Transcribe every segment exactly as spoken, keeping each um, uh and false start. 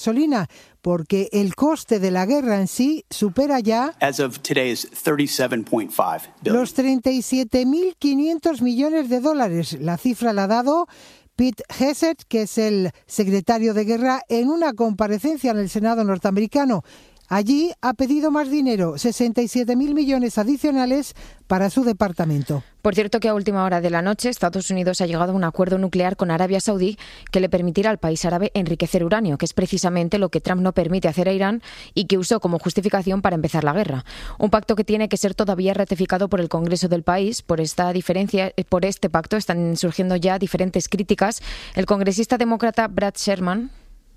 gasolina, porque el coste de la guerra en sí supera ya As of today's thirty-seven point five billion. los treinta y siete mil quinientos millones de dólares. La cifra la ha dado Pete Hegseth, que es el secretario de Guerra, en una comparecencia en el Senado norteamericano. Allí ha pedido más dinero, sesenta y siete mil millones adicionales para su departamento. Por cierto que a última hora de la noche Estados Unidos ha llegado a un acuerdo nuclear con Arabia Saudí que le permitirá al país árabe enriquecer uranio, que es precisamente lo que Trump no permite hacer a Irán y que usó como justificación para empezar la guerra. Un pacto que tiene que ser todavía ratificado por el Congreso del país. Por esta diferencia, por este pacto están surgiendo ya diferentes críticas. El congresista demócrata Brad Sherman.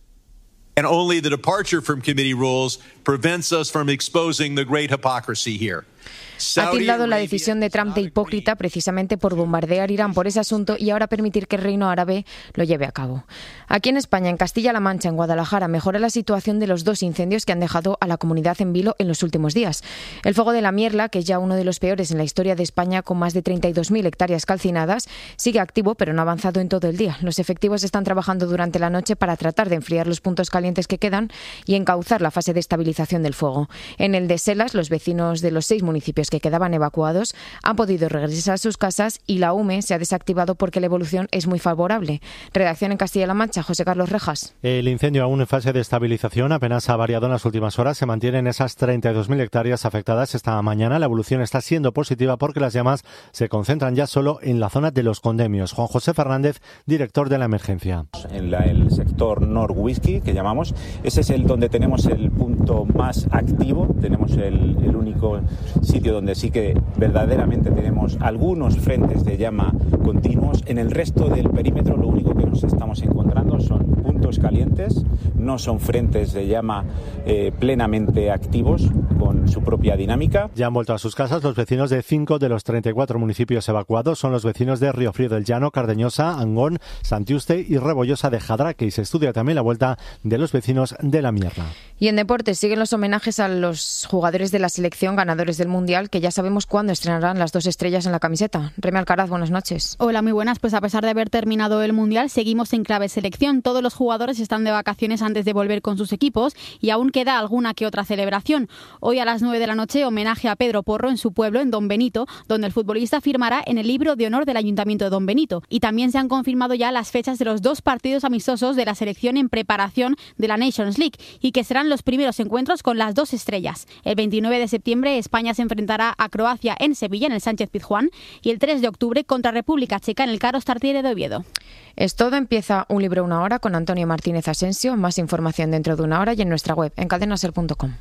And only the departure from committee rules prevents us from exposing the great hypocrisy here. Ha tildado la decisión de Trump de hipócrita precisamente por bombardear Irán por ese asunto y ahora permitir que el reino árabe lo lleve a cabo. Aquí en España, en Castilla-La Mancha, en Guadalajara, mejora la situación de los dos incendios que han dejado a la comunidad en vilo en los últimos días. El fuego de la Mierla, que es ya uno de los peores en la historia de España, con más de treinta y dos mil hectáreas calcinadas, sigue activo pero no ha avanzado en todo el día. Los efectivos están trabajando durante la noche para tratar de enfriar los puntos calientes que quedan y encauzar la fase de estabilización del fuego. En el de Selas, los vecinos de los seis municipios que quedaban evacuados han podido regresar a sus casas y la U M E se ha desactivado porque la evolución es muy favorable. Redacción en Castilla-La Mancha, José Carlos Rejas. El incendio aún en fase de estabilización apenas ha variado en las últimas horas. Se mantienen esas treinta y dos mil hectáreas afectadas esta mañana. La evolución está siendo positiva porque las llamas se concentran ya solo en la zona de los condemios. Juan José Fernández, director de la emergencia. En la, el sector Nord-Whisky, que llamamos, ese es el donde tenemos el punto más activo. Tenemos el, el único sitio donde sí que verdaderamente tenemos algunos frentes de llama continuos. En el resto del perímetro lo único que nos estamos encontrando son puntos calientes, no son frentes de llama eh, plenamente activos con su propia dinámica. Ya han vuelto a sus casas los vecinos de cinco de los treinta y cuatro municipios evacuados. Son los vecinos de Riofrío del Llano, Cardeñosa, Angón, Santiuste y Rebollosa de Jadraque, y se estudia también la vuelta de los vecinos de la Mierla. Y en deportes siguen los homenajes a los jugadores de la selección ganadores del Mundial, que ya sabemos cuándo estrenarán las dos estrellas en la camiseta. Remy Alcaraz, buenas noches. Hola, muy buenas. Pues a pesar de haber terminado el Mundial, seguimos en clave selección. Todos los jugadores están de vacaciones antes de volver con sus equipos y aún queda alguna que otra celebración. Hoy a las nueve de la noche, homenaje a Pedro Porro en su pueblo, en Don Benito, donde el futbolista firmará en el libro de honor del Ayuntamiento de Don Benito. Y también se han confirmado ya las fechas de los dos partidos amistosos de la selección en preparación de la Nations League y que serán los primeros encuentros con las dos estrellas. El veintinueve de septiembre España se enfrentará a Croacia en Sevilla, en el Sánchez Pizjuán, y el tres de octubre contra República Checa en el Carlos Tartiere de Oviedo. Es todo. Empieza Un Libro Una Hora con Antonio Martínez Asensio. Más información dentro de una hora y en nuestra web en cadena ser punto com.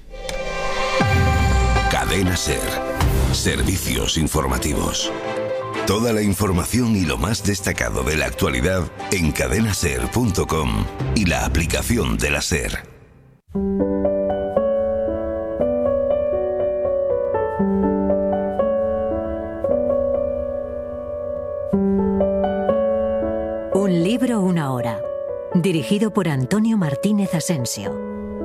Cadena Ser. Servicios informativos. Toda la información y lo más destacado de la actualidad en cadena ser punto com y la aplicación de la SER. Un libro, una hora. Dirigido por Antonio Martínez Asensio.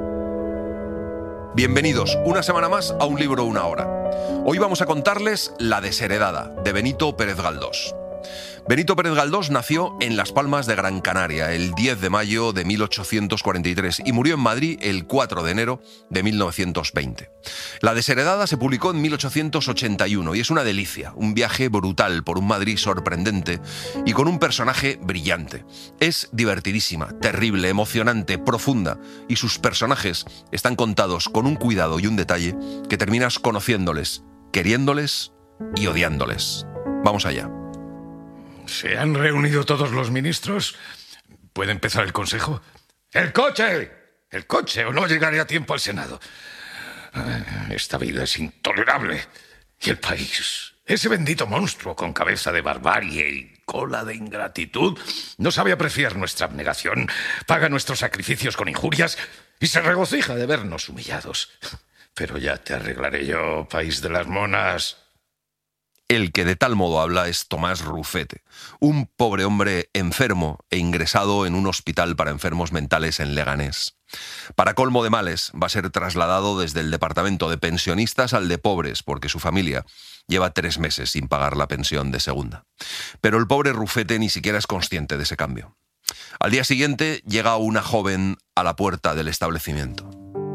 Bienvenidos una semana más a Un Libro, una hora. Hoy vamos a contarles La desheredada, de Benito Pérez Galdós. Benito Pérez Galdós nació en Las Palmas de Gran Canaria el diez de mayo de mil ochocientos cuarenta y tres y murió en Madrid el cuatro de enero de mil novecientos veinte. La desheredada se publicó en mil ochocientos ochenta y uno y es una delicia, un viaje brutal por un Madrid sorprendente y con un personaje brillante. Es divertidísima, terrible, emocionante, profunda, y sus personajes están contados con un cuidado y un detalle que terminas conociéndoles, queriéndoles y odiándoles. Vamos allá. ¿Se han reunido todos los ministros? ¿Puede empezar el consejo? ¡El coche! ¡El coche! O no llegaré a tiempo al Senado. Esta vida es intolerable. Y el país, ese bendito monstruo con cabeza de barbarie y cola de ingratitud, no sabe apreciar nuestra abnegación, paga nuestros sacrificios con injurias y se regocija de vernos humillados. Pero ya te arreglaré yo, país de las monas. El que de tal modo habla es Tomás Rufete, un pobre hombre enfermo e ingresado en un hospital para enfermos mentales en Leganés. Para colmo de males, va a ser trasladado desde el departamento de pensionistas al de pobres, porque su familia lleva tres meses sin pagar la pensión de segunda. Pero el pobre Rufete ni siquiera es consciente de ese cambio. Al día siguiente llega una joven a la puerta del establecimiento.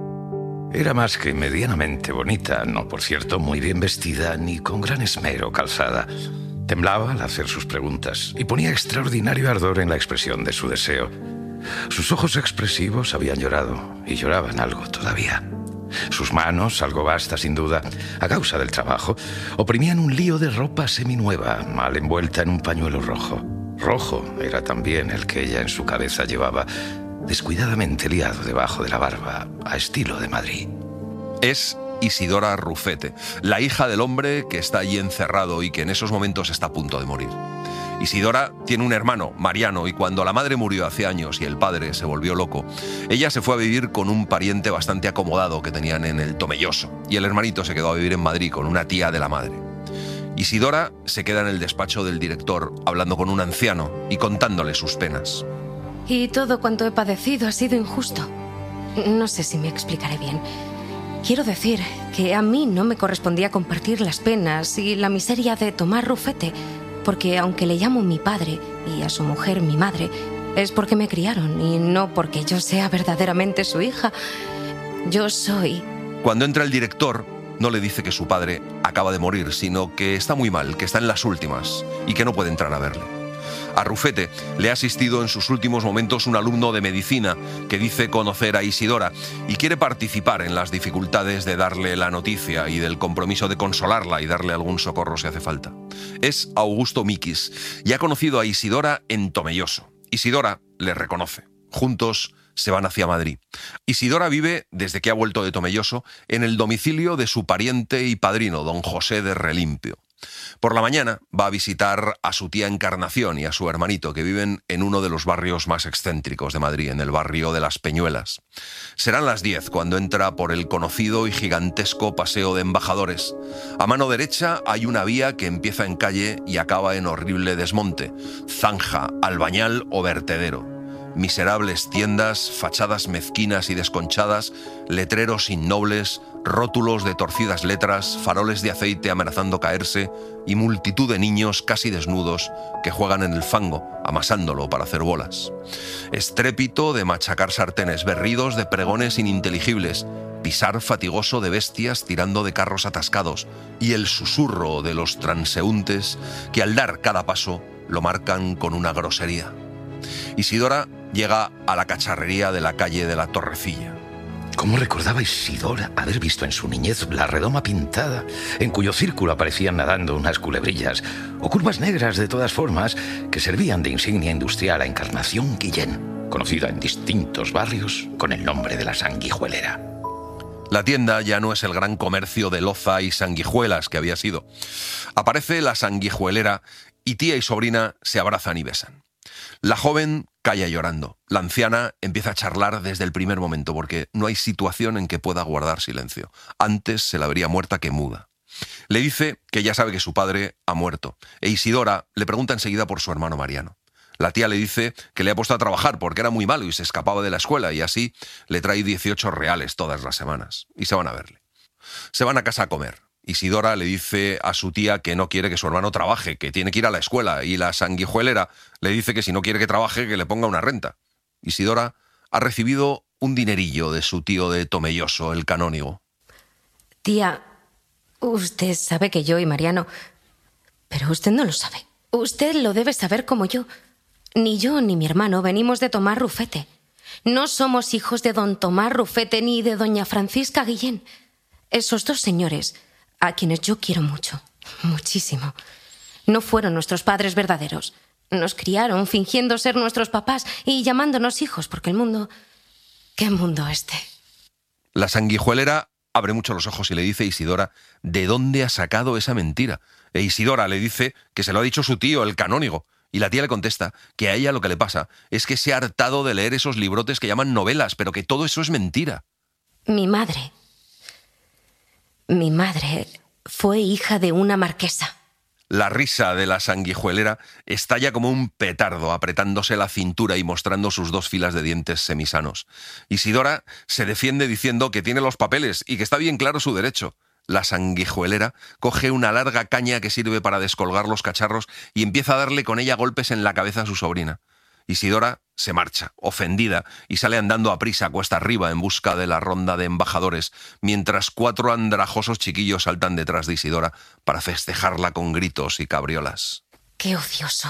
Era más que medianamente bonita, no por cierto muy bien vestida ni con gran esmero calzada. Temblaba al hacer sus preguntas y ponía extraordinario ardor en la expresión de su deseo. Sus ojos expresivos habían llorado y lloraban algo todavía. Sus manos, algo vastas sin duda, a causa del trabajo, oprimían un lío de ropa seminueva, mal envuelta en un pañuelo rojo. Rojo era también el que ella en su cabeza llevaba, descuidadamente liado debajo de la barba, a estilo de Madrid. Es Isidora Rufete, la hija del hombre que está allí encerrado y que en esos momentos está a punto de morir. Isidora tiene un hermano, Mariano, y cuando la madre murió hace años y el padre se volvió loco, ella se fue a vivir con un pariente bastante acomodado que tenían en el Tomelloso, y el hermanito se quedó a vivir en Madrid con una tía de la madre. Isidora se queda en el despacho del director hablando con un anciano y contándole sus penas. Y todo cuanto he padecido ha sido injusto. No sé si me explicaré bien. Quiero decir que a mí no me correspondía compartir las penas y la miseria de Tomás Rufete, porque aunque le llamo mi padre y a su mujer mi madre, es porque me criaron y no porque yo sea verdaderamente su hija. Yo soy... Cuando entra el director, no le dice que su padre acaba de morir, sino que está muy mal, que está en las últimas y que no puede entrar a verle. A Rufete le ha asistido en sus últimos momentos un alumno de medicina que dice conocer a Isidora y quiere participar en las dificultades de darle la noticia y del compromiso de consolarla y darle algún socorro si hace falta. Es Augusto Miquis y ha conocido a Isidora en Tomelloso. Isidora le reconoce. Juntos se van hacia Madrid. Isidora vive, desde que ha vuelto de Tomelloso, en el domicilio de su pariente y padrino, don José de Relimpio. Por la mañana va a visitar a su tía Encarnación y a su hermanito, que viven en uno de los barrios más excéntricos de Madrid, en el barrio de Las Peñuelas. Serán las diez cuando entra por el conocido y gigantesco Paseo de Embajadores. A mano derecha hay una vía que empieza en calle y acaba en horrible desmonte, zanja, albañal o vertedero. Miserables tiendas, fachadas mezquinas y desconchadas, letreros innobles, rótulos de torcidas letras, faroles de aceite amenazando caerse y multitud de niños casi desnudos que juegan en el fango, amasándolo para hacer bolas. Estrépito de machacar sartenes, berridos de pregones ininteligibles, pisar fatigoso de bestias tirando de carros atascados y el susurro de los transeúntes que al dar cada paso lo marcan con una grosería. Isidora llega a la cacharrería de la calle de la Torrecilla. ¿Cómo recordaba Isidora haber visto en su niñez la redoma pintada, en cuyo círculo aparecían nadando unas culebrillas, o curvas negras de todas formas que servían de insignia industrial a Encarnación Guillén, conocida en distintos barrios con el nombre de la Sanguijuelera? La tienda ya no es el gran comercio de loza y sanguijuelas que había sido. Aparece la Sanguijuelera y tía y sobrina se abrazan y besan. La joven calla llorando. La anciana empieza a charlar desde el primer momento porque no hay situación en que pueda guardar silencio. Antes se la vería muerta que muda. Le dice que ya sabe que su padre ha muerto e Isidora le pregunta enseguida por su hermano Mariano. La tía le dice que le ha puesto a trabajar porque era muy malo y se escapaba de la escuela y así le trae dieciocho reales todas las semanas y se van a verle. Se van a casa a comer. Isidora le dice a su tía que no quiere que su hermano trabaje, que tiene que ir a la escuela, y la sanguijuelera le dice que si no quiere que trabaje, que le ponga una renta. Isidora ha recibido un dinerillo de su tío de Tomelloso, el canónigo. Tía, usted sabe que yo y Mariano... Pero usted no lo sabe. Usted lo debe saber como yo. Ni yo ni mi hermano venimos de Tomás Rufete. No somos hijos de don Tomás Rufete ni de doña Francisca Guillén. Esos dos señores... a quienes yo quiero mucho, muchísimo, no fueron nuestros padres verdaderos. Nos criaron fingiendo ser nuestros papás y llamándonos hijos, porque el mundo... ¿Qué mundo este? La sanguijuelera abre mucho los ojos y le dice a Isidora de dónde ha sacado esa mentira. E Isidora le dice que se lo ha dicho su tío, el canónigo. Y la tía le contesta que a ella lo que le pasa es que se ha hartado de leer esos librotes que llaman novelas, pero que todo eso es mentira. Mi madre... Mi madre fue hija de una marquesa. La risa de la sanguijuelera estalla como un petardo, apretándose la cintura y mostrando sus dos filas de dientes semisanos. Isidora se defiende diciendo que tiene los papeles y que está bien claro su derecho. La sanguijuelera coge una larga caña que sirve para descolgar los cacharros y empieza a darle con ella golpes en la cabeza a su sobrina. Isidora se marcha, ofendida, y sale andando a prisa cuesta arriba en busca de la ronda de embajadores, mientras cuatro andrajosos chiquillos saltan detrás de Isidora para festejarla con gritos y cabriolas. Qué odioso,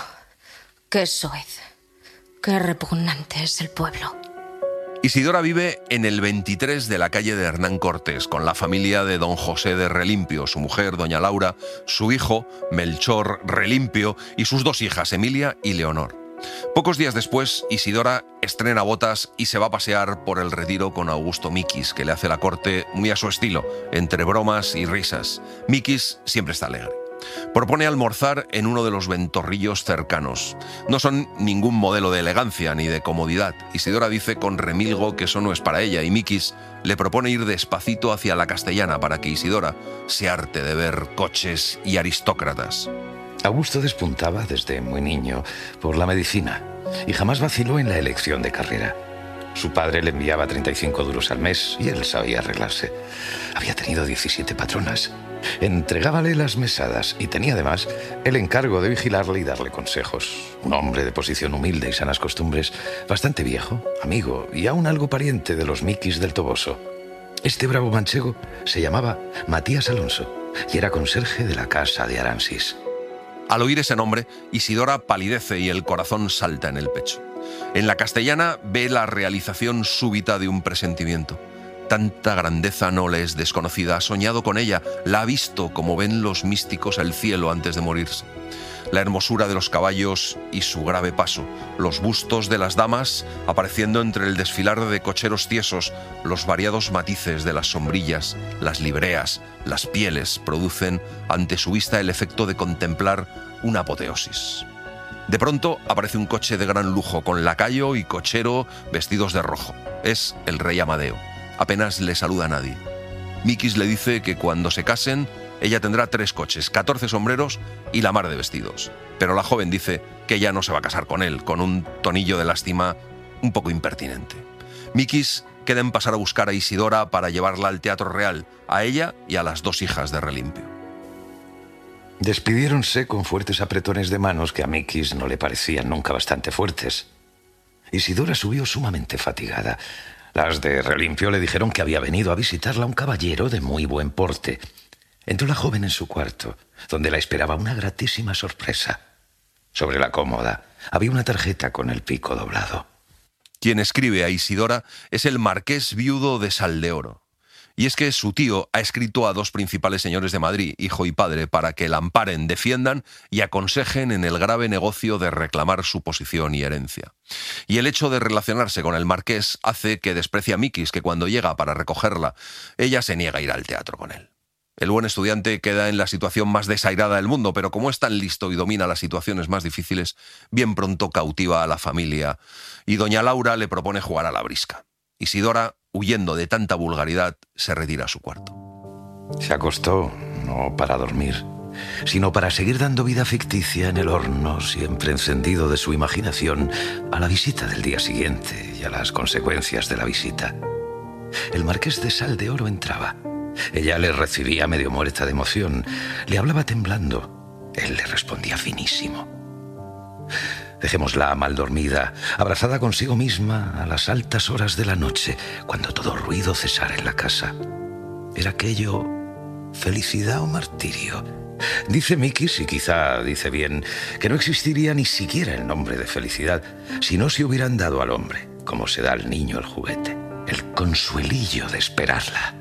qué soez, qué repugnante es el pueblo. Isidora vive en el veintitrés de la calle de Hernán Cortés, con la familia de don José de Relimpio, su mujer, doña Laura, su hijo, Melchor Relimpio, y sus dos hijas, Emilia y Leonor. Pocos días después, Isidora estrena botas y se va a pasear por el Retiro con Augusto Miquis, que le hace la corte muy a su estilo, entre bromas y risas. Miquis siempre está alegre. Propone almorzar en uno de los ventorrillos cercanos. No son ningún modelo de elegancia ni de comodidad. Isidora dice con remilgo que eso no es para ella, y Miquis le propone ir despacito hacia la Castellana para que Isidora se harte de ver coches y aristócratas. Augusto despuntaba desde muy niño por la medicina y jamás vaciló en la elección de carrera. Su padre le enviaba treinta y cinco duros al mes y él sabía arreglarse. Había tenido diecisiete patronas. Entregábale las mesadas y tenía además el encargo de vigilarle y darle consejos. Un hombre de posición humilde y sanas costumbres, bastante viejo, amigo y aún algo pariente de los Miquis del Toboso. Este bravo manchego se llamaba Matías Alonso y era conserje de la casa de Aransis. Al oír ese nombre, Isidora palidece y el corazón salta en el pecho. En la Castellana ve la realización súbita de un presentimiento. Tanta grandeza no le es desconocida, ha soñado con ella, la ha visto como ven los místicos el cielo antes de morirse. La hermosura de los caballos y su grave paso, los bustos de las damas apareciendo entre el desfilar de cocheros tiesos, los variados matices de las sombrillas, las libreas, las pieles producen ante su vista el efecto de contemplar una apoteosis. De pronto aparece un coche de gran lujo con lacayo y cochero vestidos de rojo. Es el rey Amadeo. Apenas le saluda a nadie. Miquis le dice que cuando se casen ella tendrá tres coches, catorce sombreros y la mar de vestidos. Pero la joven dice que ella no se va a casar con él, con un tonillo de lástima un poco impertinente. Miquis queda en pasar a buscar a Isidora para llevarla al Teatro Real, a ella y a las dos hijas de Relimpio. Despidiéronse con fuertes apretones de manos que a Miquis no le parecían nunca bastante fuertes. Isidora subió sumamente fatigada. Las de Relimpio le dijeron que había venido a visitarla un caballero de muy buen porte. Entró la joven en su cuarto, donde la esperaba una gratísima sorpresa. Sobre la cómoda había una tarjeta con el pico doblado. Quien escribe a Isidora es el marqués viudo de Saldeoro. Y es que su tío ha escrito a dos principales señores de Madrid, hijo y padre, para que la amparen, defiendan y aconsejen en el grave negocio de reclamar su posición y herencia. Y el hecho de relacionarse con el marqués hace que desprecie a Miquis, que cuando llega para recogerla, ella se niega a ir al teatro con él. El buen estudiante queda en la situación más desairada del mundo, pero como es tan listo y domina las situaciones más difíciles, bien pronto cautiva a la familia y doña Laura le propone jugar a la brisca. Isidora, huyendo de tanta vulgaridad, se retira a su cuarto. Se acostó, no para dormir, sino para seguir dando vida ficticia en el horno siempre encendido de su imaginación a la visita del día siguiente y a las consecuencias de la visita. El marqués de Saldeoro entraba. Ella le recibía medio muerta de emoción. Le hablaba temblando. Él le respondía finísimo. Dejémosla mal dormida, abrazada consigo misma a las altas horas de la noche, cuando todo ruido cesara en la casa. ¿Era aquello felicidad o martirio? Dice Miquis, y quizá dice bien, que no existiría ni siquiera el nombre de felicidad si no se hubieran dado al hombre, como se da al niño el juguete, el consuelillo de esperarla.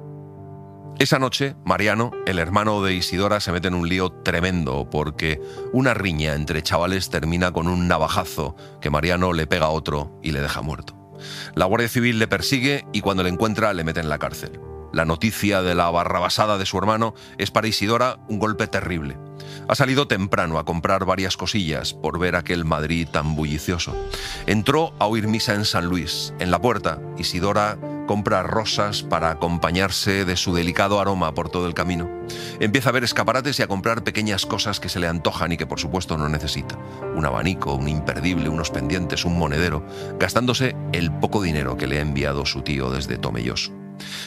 Esa noche, Mariano, el hermano de Isidora, se mete en un lío tremendo porque una riña entre chavales termina con un navajazo que Mariano le pega a otro y le deja muerto. La Guardia Civil le persigue y cuando le encuentra le mete en la cárcel. La noticia de la barrabasada de su hermano es para Isidora un golpe terrible. Ha salido temprano a comprar varias cosillas por ver aquel Madrid tan bullicioso. Entró a oír misa en San Luis. En la puerta, Isidora compra rosas para acompañarse de su delicado aroma por todo el camino. Empieza a ver escaparates y a comprar pequeñas cosas que se le antojan y que por supuesto no necesita. Un abanico, un imperdible, unos pendientes, un monedero, gastándose el poco dinero que le ha enviado su tío desde Tomelloso.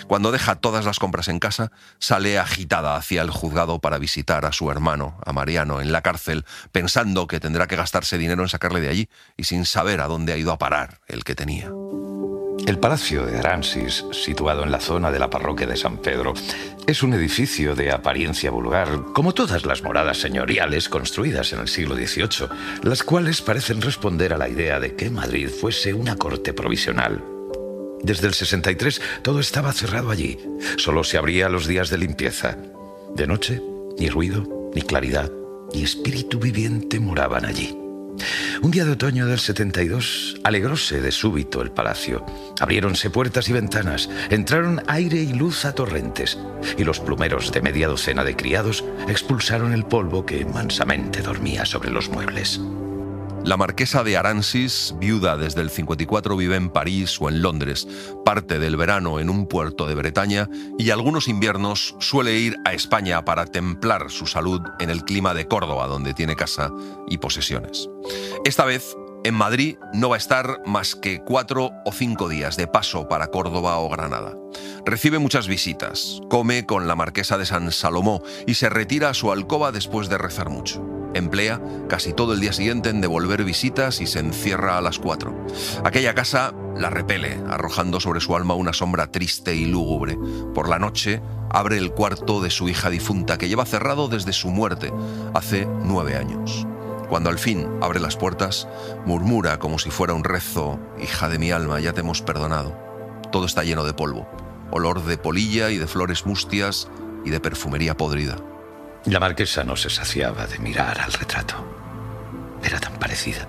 Cuando deja todas las compras en casa, sale agitada hacia el juzgado para visitar a su hermano, a Mariano, en la cárcel, pensando que tendrá que gastarse dinero en sacarle de allí y sin saber a dónde ha ido a parar el que tenía. El Palacio de Aransis, situado en la zona de la parroquia de San Pedro, es un edificio de apariencia vulgar, como todas las moradas señoriales construidas en el siglo dieciocho, las cuales parecen responder a la idea de que Madrid fuese una corte provisional. Desde el sesenta y tres todo estaba cerrado allí, solo se abría los días de limpieza. De noche, ni ruido, ni claridad, ni espíritu viviente moraban allí. Un día de otoño del setenta y dos alegróse de súbito el palacio. Abriéronse puertas y ventanas, entraron aire y luz a torrentes, y los plumeros de media docena de criados expulsaron el polvo que mansamente dormía sobre los muebles. La marquesa de Aransis, viuda desde el cincuenta y cuatro, vive en París o en Londres, parte del verano en un puerto de Bretaña y algunos inviernos suele ir a España para templar su salud en el clima de Córdoba, donde tiene casa y posesiones. Esta vez, en Madrid no va a estar más que cuatro o cinco días de paso para Córdoba o Granada. Recibe muchas visitas, come con la marquesa de San Salomó y se retira a su alcoba después de rezar mucho. Emplea casi todo el día siguiente en devolver visitas y se encierra a las cuatro. Aquella casa la repele, arrojando sobre su alma una sombra triste y lúgubre. Por la noche abre el cuarto de su hija difunta, que lleva cerrado desde su muerte, hace nueve años. Cuando al fin abre las puertas, murmura como si fuera un rezo: «Hija de mi alma, ya te hemos perdonado». Todo está lleno de polvo, olor de polilla y de flores mustias y de perfumería podrida. La marquesa no se saciaba de mirar al retrato. Era tan parecida.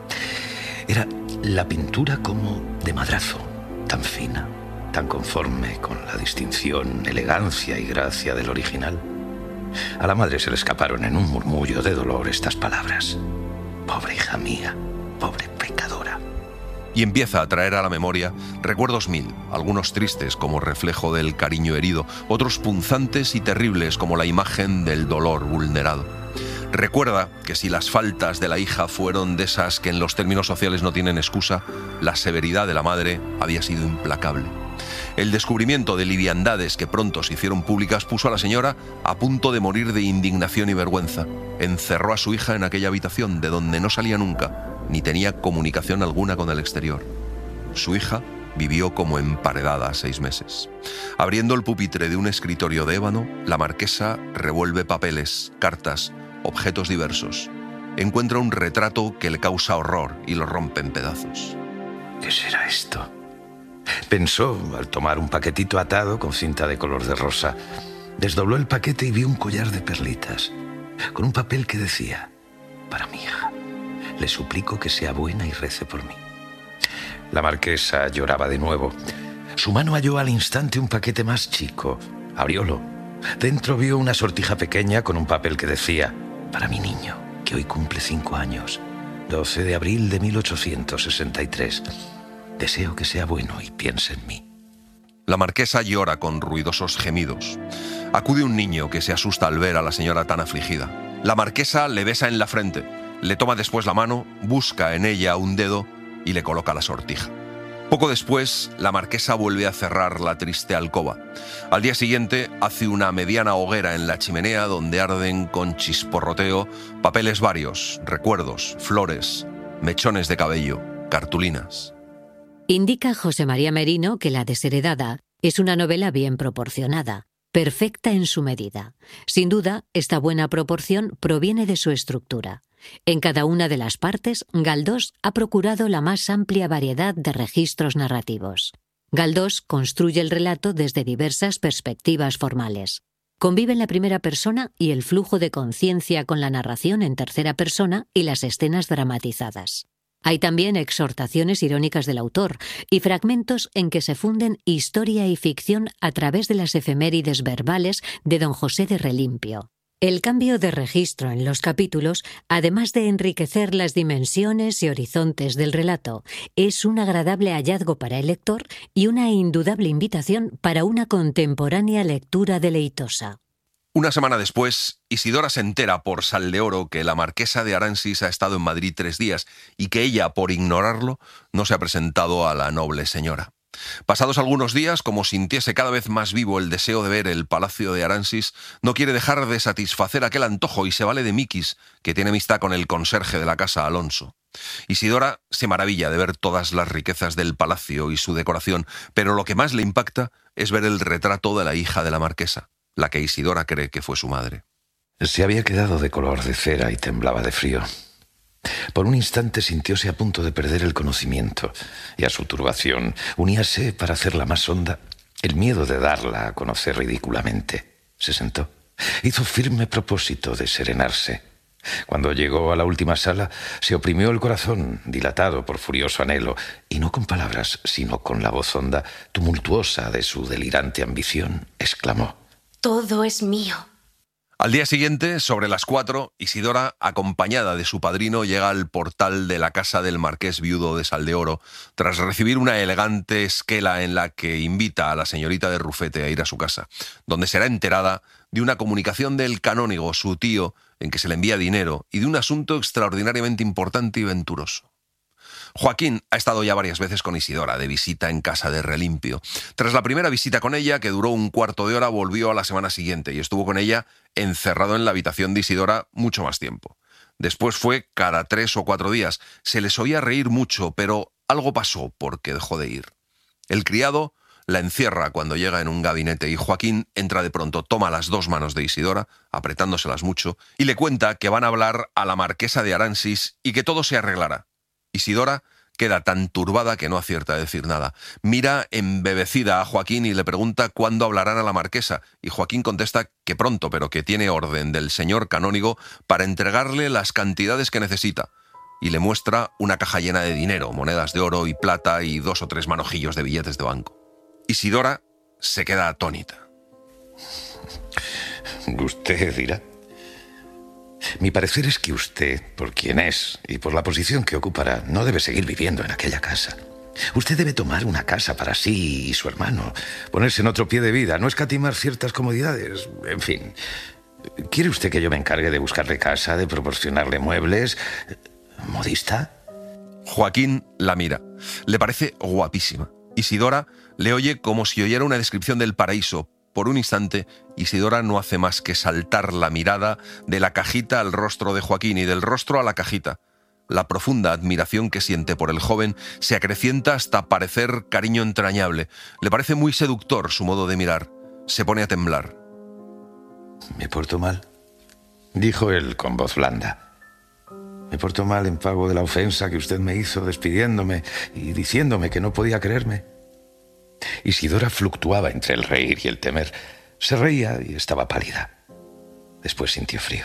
Era la pintura como de madrazo, tan fina, tan conforme con la distinción, elegancia y gracia del original. A la madre se le escaparon en un murmullo de dolor estas palabras: «Pobre hija mía, pobre pecadora». Y empieza a traer a la memoria recuerdos mil, algunos tristes como reflejo del cariño herido, otros punzantes y terribles como la imagen del dolor vulnerado. Recuerda que si las faltas de la hija fueron de esas que en los términos sociales no tienen excusa, la severidad de la madre había sido implacable. El descubrimiento de liviandades que pronto se hicieron públicas puso a la señora a punto de morir de indignación y vergüenza. Encerró a su hija en aquella habitación de donde no salía nunca, ni tenía comunicación alguna con el exterior. Su hija vivió como emparedada seis meses. Abriendo el pupitre de un escritorio de ébano, la marquesa revuelve papeles, cartas, objetos diversos. Encuentra un retrato que le causa horror y lo rompe en pedazos. ¿Qué será esto?, pensó al tomar un paquetito atado con cinta de color de rosa. Desdobló el paquete y vio un collar de perlitas, con un papel que decía: «Para mi hija. Le suplico que sea buena y rece por mí». La marquesa lloraba de nuevo. Su mano halló al instante un paquete más chico. Abriólo. Dentro vio una sortija pequeña con un papel que decía: «Para mi niño, que hoy cumple cinco años, doce de abril de mil ochocientos sesenta y tres. Deseo que sea bueno y piense en mí». La marquesa llora con ruidosos gemidos. Acude un niño que se asusta al ver a la señora tan afligida. La marquesa le besa en la frente, le toma después la mano, busca en ella un dedo y le coloca la sortija. Poco después, la marquesa vuelve a cerrar la triste alcoba. Al día siguiente, hace una mediana hoguera en la chimenea donde arden con chisporroteo papeles varios, recuerdos, flores, mechones de cabello, cartulinas. Indica José María Merino que La desheredada es una novela bien proporcionada, perfecta en su medida. Sin duda, esta buena proporción proviene de su estructura. En cada una de las partes, Galdós ha procurado la más amplia variedad de registros narrativos. Galdós construye el relato desde diversas perspectivas formales. Conviven la primera persona y el flujo de conciencia con la narración en tercera persona y las escenas dramatizadas. Hay también exhortaciones irónicas del autor y fragmentos en que se funden historia y ficción a través de las efemérides verbales de don José de Relimpio. El cambio de registro en los capítulos, además de enriquecer las dimensiones y horizontes del relato, es un agradable hallazgo para el lector y una indudable invitación para una contemporánea lectura deleitosa. Una semana después, Isidora se entera por Sal de Oro que la marquesa de Aransis ha estado en Madrid tres días y que ella, por ignorarlo, no se ha presentado a la noble señora. Pasados algunos días, como sintiese cada vez más vivo el deseo de ver el palacio de Aransis, no quiere dejar de satisfacer aquel antojo y se vale de Mikis, que tiene amistad con el conserje de la casa, Alonso. Isidora se maravilla de ver todas las riquezas del palacio y su decoración, pero lo que más le impacta es ver el retrato de la hija de la marquesa, la que Isidora cree que fue su madre. Se había quedado de color de cera y temblaba de frío. Por un instante sintióse a punto de perder el conocimiento, y a su turbación uníase, para hacerla más honda, el miedo de darla a conocer ridículamente. Se sentó. Hizo firme propósito de serenarse. Cuando llegó a la última sala, se oprimió el corazón, dilatado por furioso anhelo, y no con palabras, sino con la voz honda, tumultuosa de su delirante ambición, exclamó: «Todo es mío». Al día siguiente, sobre las cuatro, Isidora, acompañada de su padrino, llega al portal de la casa del marqués viudo de Saldeoro, tras recibir una elegante esquela en la que invita a la señorita de Rufete a ir a su casa, donde será enterada de una comunicación del canónigo, su tío, en que se le envía dinero, y de un asunto extraordinariamente importante y venturoso. Joaquín ha estado ya varias veces con Isidora, de visita en casa de Relimpio. Tras la primera visita con ella, que duró un cuarto de hora, volvió a la semana siguiente y estuvo con ella encerrado en la habitación de Isidora mucho más tiempo. Después fue cada tres o cuatro días. Se les oía reír mucho, pero algo pasó porque dejó de ir. El criado la encierra cuando llega en un gabinete y Joaquín entra de pronto, toma las dos manos de Isidora, apretándoselas mucho, y le cuenta que van a hablar a la marquesa de Aransis y que todo se arreglará. Isidora queda tan turbada que no acierta a decir nada. Mira embebecida a Joaquín y le pregunta cuándo hablarán a la marquesa, y Joaquín contesta que pronto, pero que tiene orden del señor canónigo para entregarle las cantidades que necesita, y le muestra una caja llena de dinero, monedas de oro y plata y dos o tres manojillos de billetes de banco. Isidora se queda atónita. Usted dirá. Mi parecer es que usted, por quien es y por la posición que ocupará, no debe seguir viviendo en aquella casa. Usted debe tomar una casa para sí y su hermano, ponerse en otro pie de vida, no escatimar ciertas comodidades, en fin. ¿Quiere usted que yo me encargue de buscarle casa, de proporcionarle muebles? ¿Modista? Joaquín la mira. Le parece guapísima. Isidora le oye como si oyera una descripción del paraíso. Por un instante, Isidora no hace más que saltar la mirada de la cajita al rostro de Joaquín y del rostro a la cajita. La profunda admiración que siente por el joven se acrecienta hasta parecer cariño entrañable. Le parece muy seductor su modo de mirar. Se pone a temblar. ¿Me porto mal?, dijo él con voz blanda. Me porto mal en pago de la ofensa que usted me hizo despidiéndome y diciéndome que no podía creerme. Isidora fluctuaba entre el reír y el temer. Se reía y estaba pálida. Después sintió frío.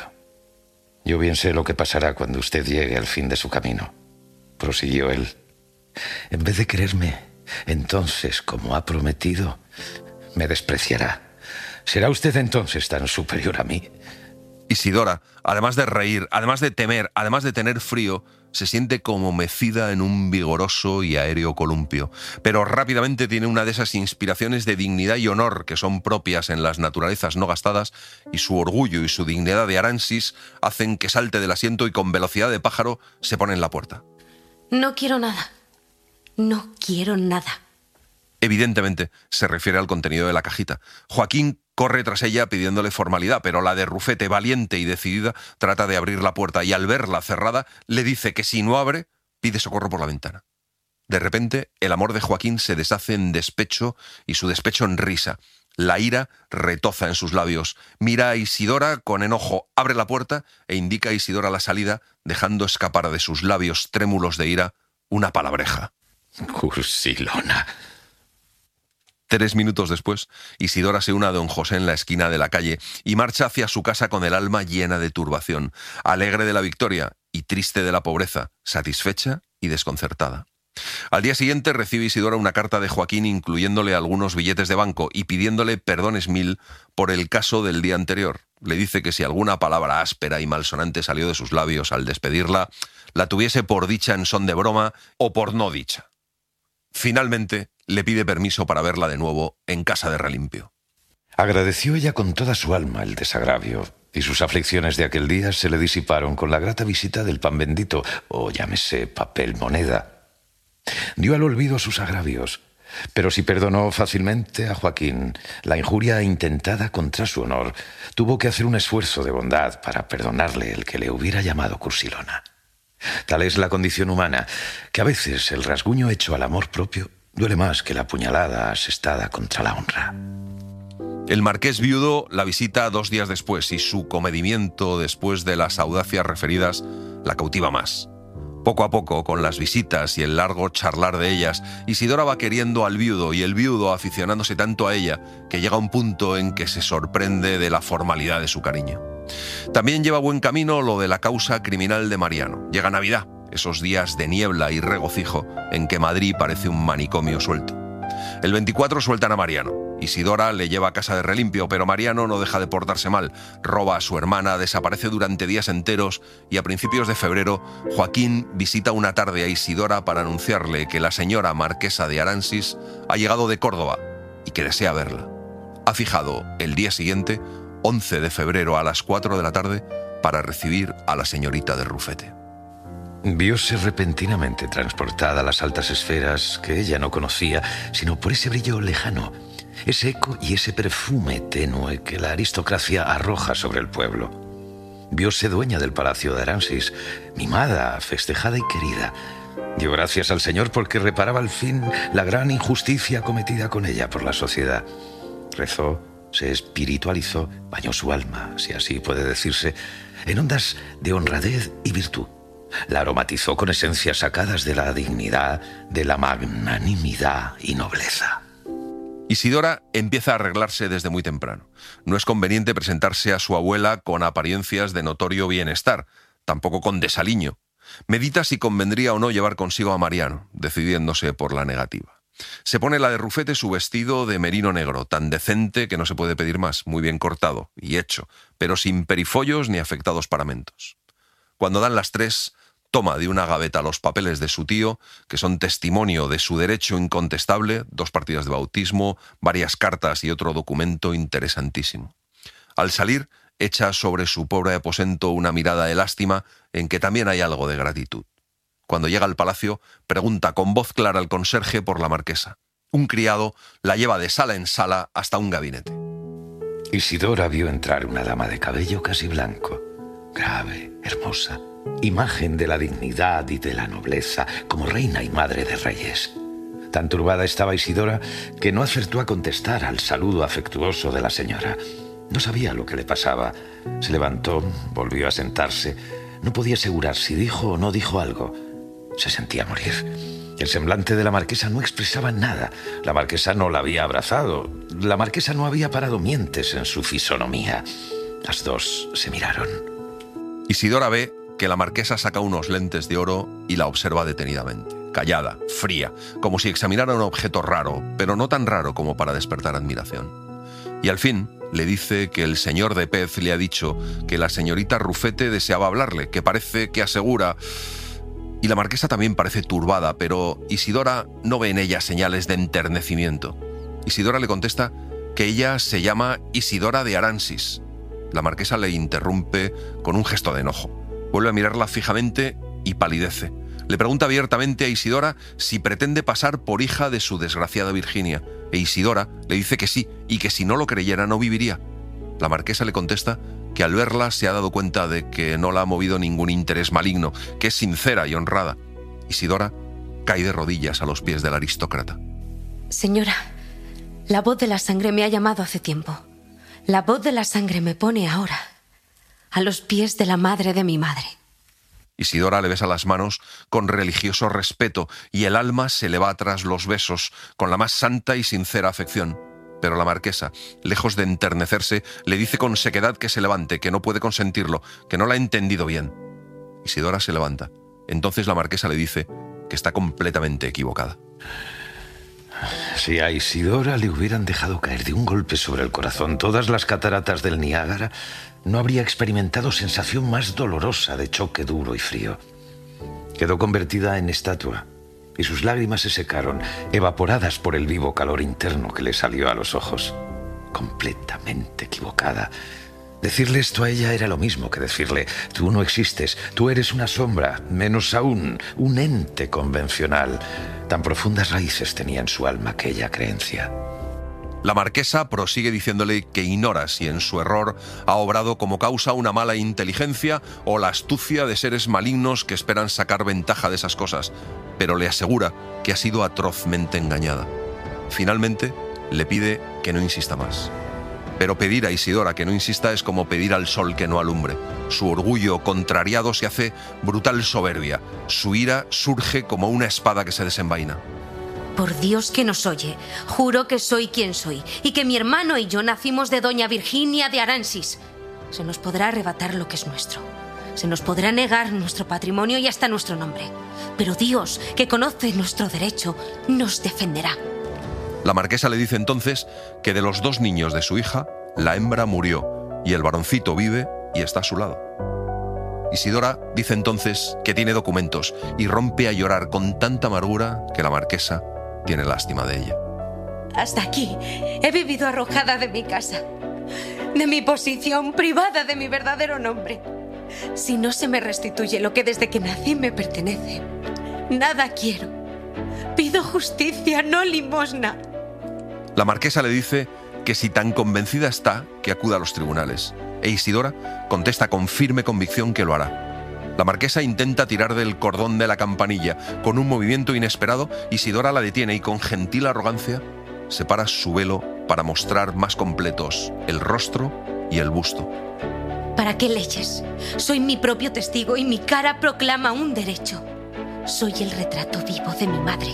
Yo bien sé lo que pasará cuando usted llegue al fin de su camino, prosiguió él. En vez de quererme, entonces, como ha prometido, me despreciará. ¿Será usted entonces tan superior a mí? Isidora, además de reír, además de temer, además de tener frío, se siente como mecida en un vigoroso y aéreo columpio. Pero rápidamente tiene una de esas inspiraciones de dignidad y honor que son propias en las naturalezas no gastadas, y su orgullo y su dignidad de Aransis hacen que salte del asiento y con velocidad de pájaro se pone en la puerta. No quiero nada. No quiero nada. Evidentemente se refiere al contenido de la cajita. Joaquín corre tras ella pidiéndole formalidad, pero la de Rufete, valiente y decidida, trata de abrir la puerta y al verla cerrada le dice que si no abre, pide socorro por la ventana. De repente, el amor de Joaquín se deshace en despecho y su despecho en risa. La ira retoza en sus labios. Mira a Isidora con enojo, abre la puerta e indica a Isidora la salida, dejando escapar de sus labios trémulos de ira una palabreja. Cursilona. Tres minutos después, Isidora se une a don José en la esquina de la calle y marcha hacia su casa con el alma llena de turbación, alegre de la victoria y triste de la pobreza, satisfecha y desconcertada. Al día siguiente recibe Isidora una carta de Joaquín incluyéndole algunos billetes de banco y pidiéndole perdones mil por el caso del día anterior. Le dice que si alguna palabra áspera y malsonante salió de sus labios al despedirla, la tuviese por dicha en son de broma o por no dicha. Finalmente, le pide permiso para verla de nuevo en casa de Relimpio. Agradeció ella con toda su alma el desagravio, y sus aflicciones de aquel día se le disiparon con la grata visita del pan bendito, o llámese papel moneda. Dio al olvido sus agravios, Pero si perdonó fácilmente a Joaquín la injuria intentada contra su honor, tuvo que hacer un esfuerzo de bondad para perdonarle el que le hubiera llamado cursilona. Tal es la condición humana, que a veces el rasguño hecho al amor propio duele más que la puñalada asestada contra la honra. El marqués viudo la visita dos días después y su comedimiento después de las audacias referidas la cautiva más. Poco a poco, con las visitas y el largo charlar de ellas, Isidora va queriendo al viudo y el viudo aficionándose tanto a ella que llega un punto en que se sorprende de la formalidad de su cariño. También lleva buen camino lo de la causa criminal de Mariano. Llega Navidad, esos días de niebla y regocijo en que Madrid parece un manicomio suelto. El veinticuatro sueltan a Mariano. Isidora le lleva a casa de relimpio, pero Mariano no deja de portarse mal. Roba a su hermana, desaparece durante días enteros y a principios de febrero, Joaquín visita una tarde a Isidora para anunciarle que la señora marquesa de Aransis ha llegado de Córdoba y que desea verla. Ha fijado el día siguiente, once de febrero a las cuatro de la tarde, para recibir a la señorita de Rufete. Vióse repentinamente transportada a las altas esferas que ella no conocía, sino por ese brillo lejano, ese eco y ese perfume tenue que la aristocracia arroja sobre el pueblo. Vióse dueña del palacio de Aransis, mimada, festejada y querida. Dio gracias al Señor porque reparaba al fin la gran injusticia cometida con ella por la sociedad. Rezó, se espiritualizó, bañó su alma, si así puede decirse, en ondas de honradez y virtud. La aromatizó con esencias sacadas de la dignidad, de la magnanimidad y nobleza. Isidora empieza a arreglarse desde muy temprano. No es conveniente presentarse a su abuela con apariencias de notorio bienestar, tampoco con desaliño. Medita si convendría o no llevar consigo a Mariano, decidiéndose por la negativa. Se pone la de Rufete su vestido de merino negro, tan decente que no se puede pedir más, muy bien cortado y hecho, pero sin perifollos ni afectados paramentos. Cuando dan las tres, toma de una gaveta los papeles de su tío, que son testimonio de su derecho incontestable, dos partidas de bautismo, varias cartas y otro documento interesantísimo. Al salir, echa sobre su pobre aposento una mirada de lástima en que también hay algo de gratitud. Cuando llega al palacio, pregunta con voz clara al conserje por la marquesa. Un criado la lleva de sala en sala hasta un gabinete. Isidora vio entrar una dama de cabello casi blanco, grave, hermosa, imagen de la dignidad y de la nobleza, como reina y madre de reyes. Tan turbada estaba Isidora que no acertó a contestar al saludo afectuoso de la señora. No sabía lo que le pasaba. Se levantó, volvió a sentarse. No podía asegurar si dijo o no dijo algo. Se sentía morir. El semblante de la marquesa no expresaba nada. La marquesa no la había abrazado. La marquesa no había parado mientes en su fisonomía. Las dos se miraron. Isidora ve que la marquesa saca unos lentes de oro y la observa detenidamente, callada, fría, como si examinara un objeto raro, pero no tan raro como para despertar admiración. Y al fin le dice que el señor de Pez le ha dicho que la señorita Rufete deseaba hablarle, que parece que asegura... Y la marquesa también parece turbada, pero Isidora no ve en ella señales de enternecimiento. Isidora le contesta que ella se llama Isidora de Aransis. La marquesa le interrumpe con un gesto de enojo. Vuelve a mirarla fijamente y palidece. Le pregunta abiertamente a Isidora si pretende pasar por hija de su desgraciada Virginia, e Isidora le dice que sí, y que si no lo creyera no viviría. La marquesa le contesta que al verla se ha dado cuenta de que no la ha movido ningún interés maligno, que es sincera y honrada. Isidora cae de rodillas a los pies del aristócrata. Señora, la voz de la sangre me ha llamado hace tiempo. La voz de la sangre me pone ahora a los pies de la madre de mi madre. Isidora le besa las manos con religioso respeto y el alma se le va tras los besos con la más santa y sincera afección. Pero la marquesa, lejos de enternecerse, le dice con sequedad que se levante, que no puede consentirlo, que no la ha entendido bien. Isidora se levanta. Entonces la marquesa le dice que está completamente equivocada. Si a Isidora le hubieran dejado caer de un golpe sobre el corazón todas las cataratas del Niágara, no habría experimentado sensación más dolorosa de choque duro y frío. Quedó convertida en estatua y sus lágrimas se secaron, evaporadas por el vivo calor interno que le salió a los ojos. Completamente equivocada. Decirle esto a ella era lo mismo que decirle: tú no existes, tú eres una sombra, menos aún, un ente convencional. Tan profundas raíces tenía en su alma aquella creencia. La marquesa prosigue diciéndole que ignora si en su error ha obrado como causa una mala inteligencia o la astucia de seres malignos que esperan sacar ventaja de esas cosas, pero le asegura que ha sido atrozmente engañada. Finalmente, le pide que no insista más. Pero pedir a Isidora que no insista es como pedir al sol que no alumbre. Su orgullo contrariado se hace brutal soberbia. Su ira surge como una espada que se desenvaina. Por Dios que nos oye, juro que soy quien soy y que mi hermano y yo nacimos de doña Virginia de Aransis. Se nos podrá arrebatar lo que es nuestro. Se nos podrá negar nuestro patrimonio y hasta nuestro nombre. Pero Dios, que conoce nuestro derecho, nos defenderá. La marquesa le dice entonces que de los dos niños de su hija, la hembra murió y el varoncito vive y está a su lado. Isidora dice entonces que tiene documentos y rompe a llorar con tanta amargura que la marquesa tiene lástima de ella. Hasta aquí he vivido arrojada de mi casa, de mi posición, privada de mi verdadero nombre. Si no se me restituye lo que desde que nací me pertenece, nada quiero. Pido justicia, no limosna. La marquesa le dice que si tan convencida está, que acuda a los tribunales. E Isidora contesta con firme convicción que lo hará. La marquesa intenta tirar del cordón de la campanilla. Con un movimiento inesperado, Isidora la detiene y con gentil arrogancia separa su velo para mostrar más completos el rostro y el busto. ¿Para qué leyes? Soy mi propio testigo y mi cara proclama un derecho. Soy el retrato vivo de mi madre.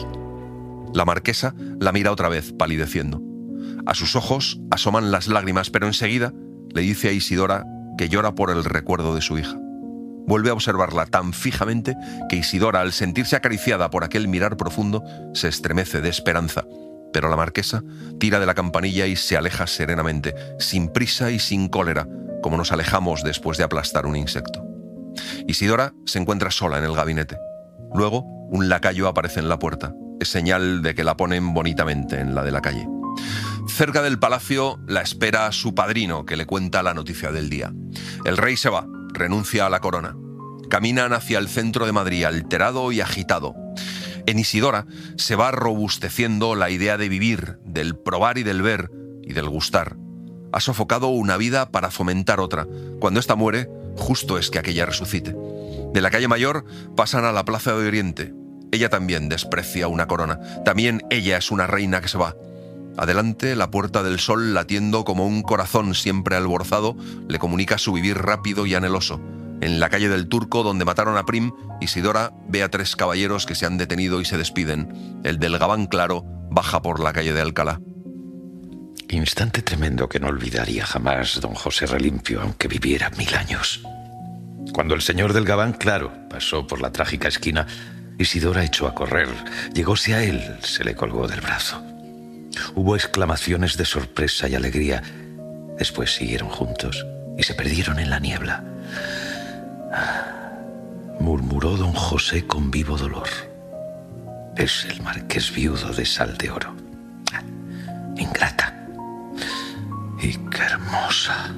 La marquesa la mira otra vez, palideciendo. A sus ojos asoman las lágrimas, pero enseguida le dice a Isidora que llora por el recuerdo de su hija. Vuelve a observarla tan fijamente que Isidora, al sentirse acariciada por aquel mirar profundo, se estremece de esperanza. Pero la marquesa tira de la campanilla y se aleja serenamente, sin prisa y sin cólera, como nos alejamos después de aplastar un insecto. Isidora se encuentra sola en el gabinete. Luego, un lacayo aparece en la puerta. Es señal de que la ponen bonitamente en la de la calle. Cerca del palacio la espera su padrino, que le cuenta la noticia del día. El rey se va, renuncia a la corona. Caminan hacia el centro de Madrid, alterado y agitado. En Isidora se va robusteciendo la idea de vivir, del probar y del ver y del gustar. Ha sofocado una vida para fomentar otra. Cuando ésta muere, justo es que aquella resucite. De la calle Mayor pasan a la Plaza de Oriente. Ella también desprecia una corona. También ella es una reina que se va. Adelante, la Puerta del Sol, latiendo como un corazón siempre alborzado, le comunica su vivir rápido y anheloso. En la calle del Turco, donde mataron a Prim, Isidora ve a tres caballeros que se han detenido y se despiden. El del gabán claro baja por la calle de Alcalá. Instante tremendo que no olvidaría jamás don José Relimpio, aunque viviera mil años. Cuando el señor del gabán claro pasó por la trágica esquina, Isidora echó a correr. Llegóse a él, se le colgó del brazo. Hubo exclamaciones de sorpresa y alegría. Después siguieron juntos y se perdieron en la niebla. Murmuró don José con vivo dolor. Es el marqués viudo de Sal de Oro. Ingrata. Y qué hermosa.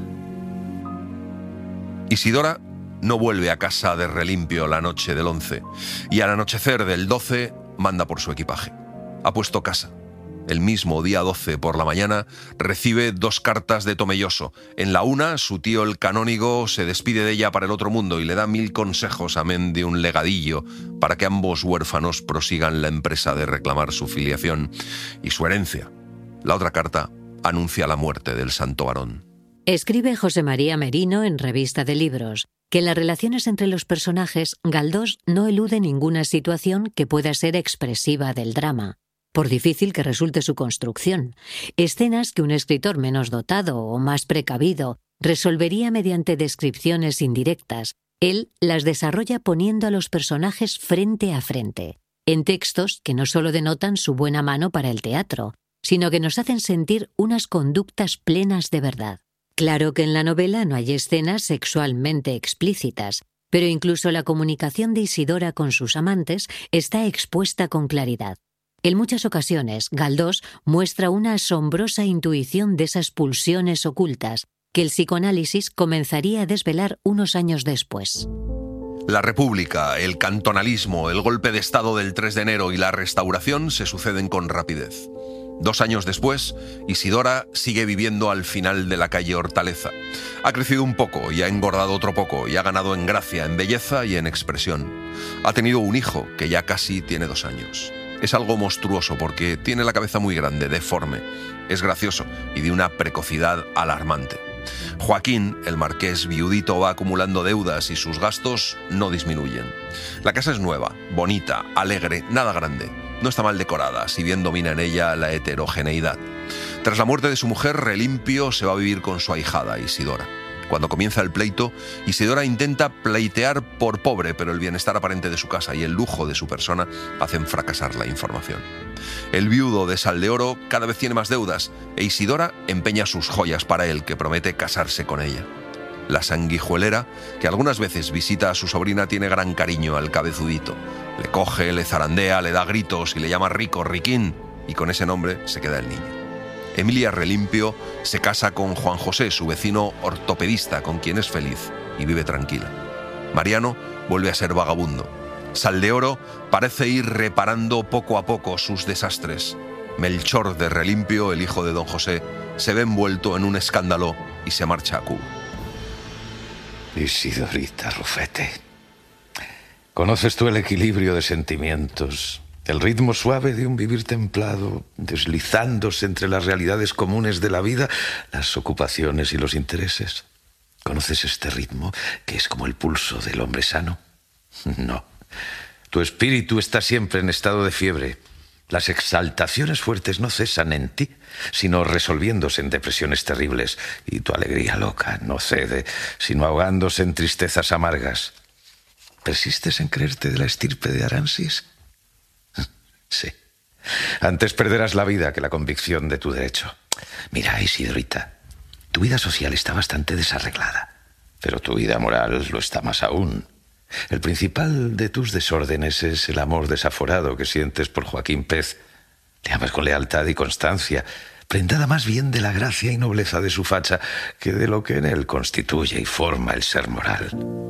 Isidora no vuelve a casa de Relimpio la noche del once y al anochecer del doce manda por su equipaje. Ha puesto casa. El mismo día doce por la mañana recibe dos cartas de Tomelloso. En la una, su tío el canónigo se despide de ella para el otro mundo y le da mil consejos, amén de un legadillo, para que ambos huérfanos prosigan la empresa de reclamar su filiación y su herencia. La otra carta anuncia la muerte del santo varón. Escribe José María Merino en Revista de Libros que en las relaciones entre los personajes Galdós no elude ninguna situación que pueda ser expresiva del drama, por difícil que resulte su construcción. Escenas que un escritor menos dotado o más precavido resolvería mediante descripciones indirectas, él las desarrolla poniendo a los personajes frente a frente, en textos que no solo denotan su buena mano para el teatro, sino que nos hacen sentir unas conductas plenas de verdad. Claro que en la novela no hay escenas sexualmente explícitas, pero incluso la comunicación de Isidora con sus amantes está expuesta con claridad. En muchas ocasiones, Galdós muestra una asombrosa intuición de esas pulsiones ocultas que el psicoanálisis comenzaría a desvelar unos años después. La República, el cantonalismo, el golpe de Estado del tres de enero y la Restauración se suceden con rapidez. Dos años después, Isidora sigue viviendo al final de la calle Hortaleza. Ha crecido un poco y ha engordado otro poco y ha ganado en gracia, en belleza y en expresión. Ha tenido un hijo que ya casi tiene dos años. Es algo monstruoso porque tiene la cabeza muy grande, deforme. Es gracioso y de una precocidad alarmante. Joaquín, el marqués viudito, va acumulando deudas y sus gastos no disminuyen. La casa es nueva, bonita, alegre, nada grande. No está mal decorada, si bien domina en ella la heterogeneidad. Tras la muerte de su mujer, Relimpio se va a vivir con su ahijada, Isidora. Cuando comienza el pleito, Isidora intenta pleitear por pobre, pero el bienestar aparente de su casa y el lujo de su persona hacen fracasar la información. El viudo de Saldeoro cada vez tiene más deudas e Isidora empeña sus joyas para él, que promete casarse con ella. La sanguijuelera, que algunas veces visita a su sobrina, tiene gran cariño al cabezudito. Le coge, le zarandea, le da gritos y le llama Rico, Riquín, y con ese nombre se queda el niño. Emilia Relimpio se casa con Juan José, su vecino ortopedista, con quien es feliz y vive tranquila. Mariano vuelve a ser vagabundo. Saldeoro parece ir reparando poco a poco sus desastres. Melchor de Relimpio, el hijo de don José, se ve envuelto en un escándalo y se marcha a Cuba. Isidorita Rufete, ¿conoces tú el equilibrio de sentimientos? El ritmo suave de un vivir templado, deslizándose entre las realidades comunes de la vida, las ocupaciones y los intereses. ¿Conoces este ritmo que es como el pulso del hombre sano? No. Tu espíritu está siempre en estado de fiebre. Las exaltaciones fuertes no cesan en ti, sino resolviéndose en depresiones terribles. Y tu alegría loca no cede, sino ahogándose en tristezas amargas. ¿Persistes en creerte de la estirpe de Aransis? Sí. Antes perderás la vida que la convicción de tu derecho. Mira, Isidorita, tu vida social está bastante desarreglada, pero tu vida moral lo está más aún. El principal de tus desórdenes es el amor desaforado que sientes por Joaquín Pez. Le amas con lealtad y constancia, prendada más bien de la gracia y nobleza de su facha que de lo que en él constituye y forma el ser moral.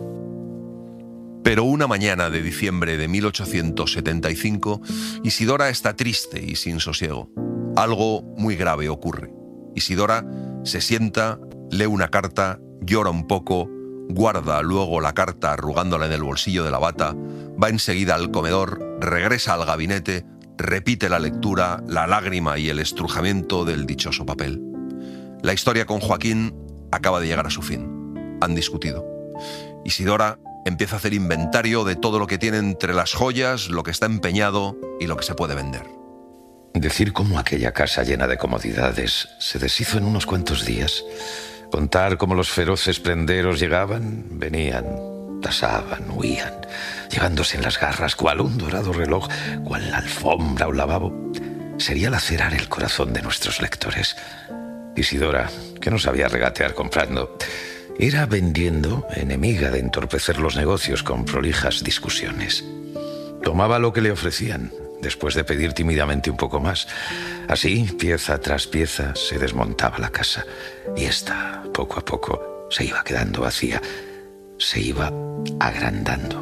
Pero una mañana de diciembre de mil ochocientos setenta y cinco, Isidora está triste y sin sosiego. Algo muy grave ocurre. Isidora se sienta, lee una carta, llora un poco, guarda luego la carta arrugándola en el bolsillo de la bata, va enseguida al comedor, regresa al gabinete, repite la lectura, la lágrima y el estrujamiento del dichoso papel. La historia con Joaquín acaba de llegar a su fin. Han discutido. Isidora empieza a hacer inventario de todo lo que tiene entre las joyas, lo que está empeñado y lo que se puede vender. Decir cómo aquella casa llena de comodidades se deshizo en unos cuantos días. Contar cómo los feroces prenderos llegaban, venían, tasaban, huían, llevándose en las garras cual un dorado reloj, cual la alfombra o lavabo, sería lacerar el corazón de nuestros lectores. Isidora, que no sabía regatear comprando, era vendiendo, enemiga de entorpecer los negocios con prolijas discusiones. Tomaba lo que le ofrecían, después de pedir tímidamente un poco más. Así, pieza tras pieza, se desmontaba la casa. Y esta, poco a poco, se iba quedando vacía. Se iba agrandando.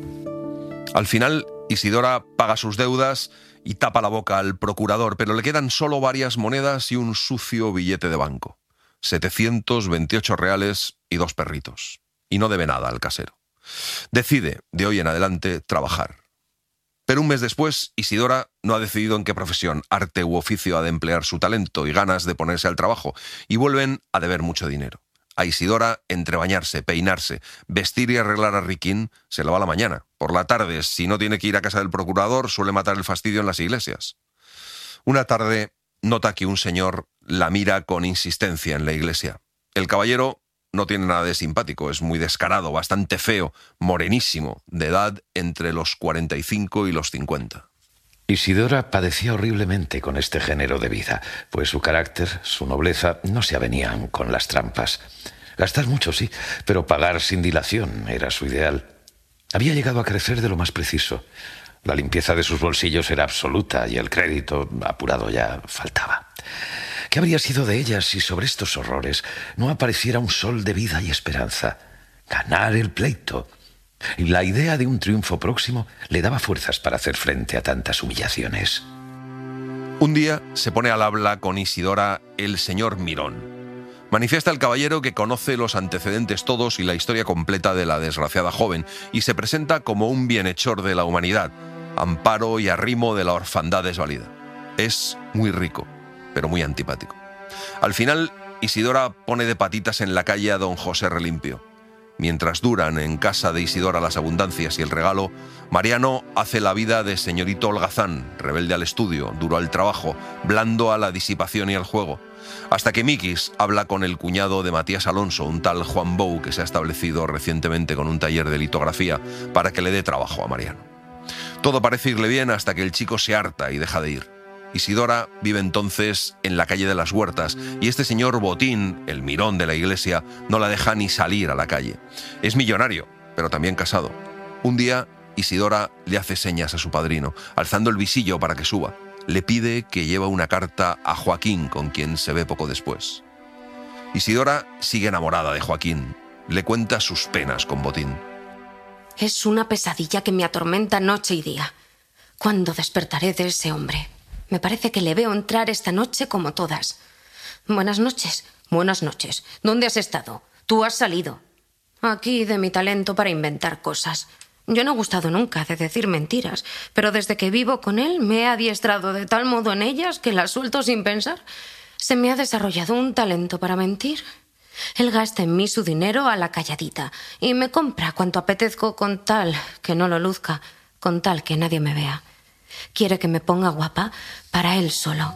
Al final, Isidora paga sus deudas y tapa la boca al procurador, pero le quedan solo varias monedas y un sucio billete de banco. setecientos veintiocho reales y dos perritos. Y no debe nada al casero. Decide, de hoy en adelante, trabajar. Pero un mes después, Isidora no ha decidido en qué profesión, arte u oficio ha de emplear su talento y ganas de ponerse al trabajo, y vuelven a deber mucho dinero. A Isidora, entre bañarse, peinarse, vestir y arreglar a Riquín, se le va la mañana. Por la tarde, si no tiene que ir a casa del procurador, suele matar el fastidio en las iglesias. Una tarde, nota que un señor la mira con insistencia en la iglesia. El caballero no tiene nada de simpático, es muy descarado, bastante feo, morenísimo, de edad entre los cuarenta y cinco y los cincuenta. Isidora padecía horriblemente con este género de vida, pues su carácter, su nobleza, no se avenían con las trampas. Gastar mucho, sí, pero pagar sin dilación era su ideal. Había llegado a crecer de lo más preciso. La limpieza de sus bolsillos era absoluta y el crédito, apurado ya, faltaba. ¿Qué habría sido de ella si sobre estos horrores no apareciera un sol de vida y esperanza? Ganar el pleito. Y la idea de un triunfo próximo le daba fuerzas para hacer frente a tantas humillaciones. Un día se pone al habla con Isidora el señor Mirón. Manifiesta el caballero que conoce los antecedentes todos y la historia completa de la desgraciada joven y se presenta como un bienhechor de la humanidad, amparo y arrimo de la orfandad desvalida. Es muy rico, pero muy antipático. Al final, Isidora pone de patitas en la calle a don José Relimpio. Mientras duran en casa de Isidora las abundancias y el regalo, Mariano hace la vida de señorito holgazán, rebelde al estudio, duro al trabajo, blando a la disipación y al juego. Hasta que Mikis habla con el cuñado de Matías Alonso, un tal Juan Bou, que se ha establecido recientemente con un taller de litografía para que le dé trabajo a Mariano. Todo parece irle bien hasta que el chico se harta y deja de ir. Isidora vive entonces en la calle de las Huertas y este señor Botín, el Mirón de la iglesia, no la deja ni salir a la calle. Es millonario, pero también casado. Un día, Isidora le hace señas a su padrino, alzando el visillo para que suba. Le pide que lleve una carta a Joaquín, con quien se ve poco después. Isidora sigue enamorada de Joaquín. Le cuenta sus penas con Botín. Es una pesadilla que me atormenta noche y día. ¿Cuándo despertaré de ese hombre? Me parece que le veo entrar esta noche como todas. Buenas noches. Buenas noches. ¿Dónde has estado? Tú has salido. Aquí de mi talento para inventar cosas. Yo no he gustado nunca de decir mentiras, pero desde que vivo con él me he adiestrado de tal modo en ellas que las suelto sin pensar. Se me ha desarrollado un talento para mentir. Él gasta en mí su dinero a la calladita y me compra cuanto apetezco con tal que no lo luzca, con tal que nadie me vea. Quiere que me ponga guapa para él solo.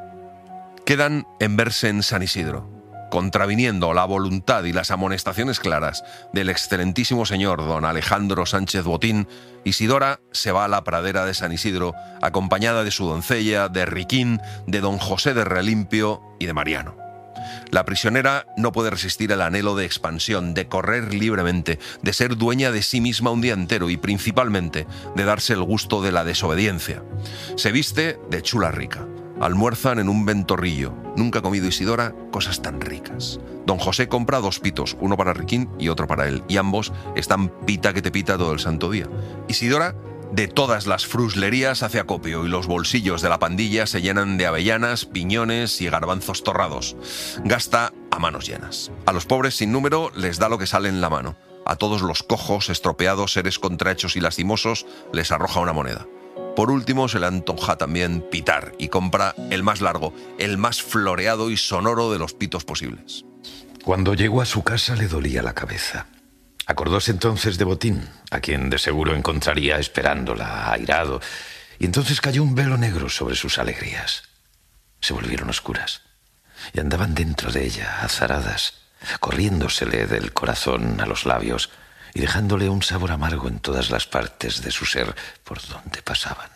Quedan en verse en San Isidro, contraviniendo la voluntad y las amonestaciones claras del excelentísimo señor don Alejandro Sánchez Botín. Isidora se va a la pradera de San Isidro, acompañada de su doncella, de Riquín, de don José de Relimpio y de Mariano. La prisionera no puede resistir el anhelo de expansión, de correr libremente, de ser dueña de sí misma un día entero y principalmente de darse el gusto de la desobediencia. Se viste de chula rica. Almuerzan en un ventorrillo. Nunca ha comido Isidora cosas tan ricas. Don José compra dos pitos, uno para Riquín y otro para él, y ambos están pita que te pita todo el santo día. Isidora, de todas las fruslerías, hace acopio y los bolsillos de la pandilla se llenan de avellanas, piñones y garbanzos torrados. Gasta a manos llenas. A los pobres sin número les da lo que sale en la mano. A todos los cojos, estropeados, seres contrahechos y lastimosos les arroja una moneda. Por último, se le antoja también pitar y compra el más largo, el más floreado y sonoro de los pitos posibles. Cuando llegó a su casa le dolía la cabeza. Acordóse entonces de Botín, a quien de seguro encontraría esperándola, airado, y entonces cayó un velo negro sobre sus alegrías. Se volvieron oscuras y andaban dentro de ella, azaradas, corriéndosele del corazón a los labios y dejándole un sabor amargo en todas las partes de su ser por donde pasaban.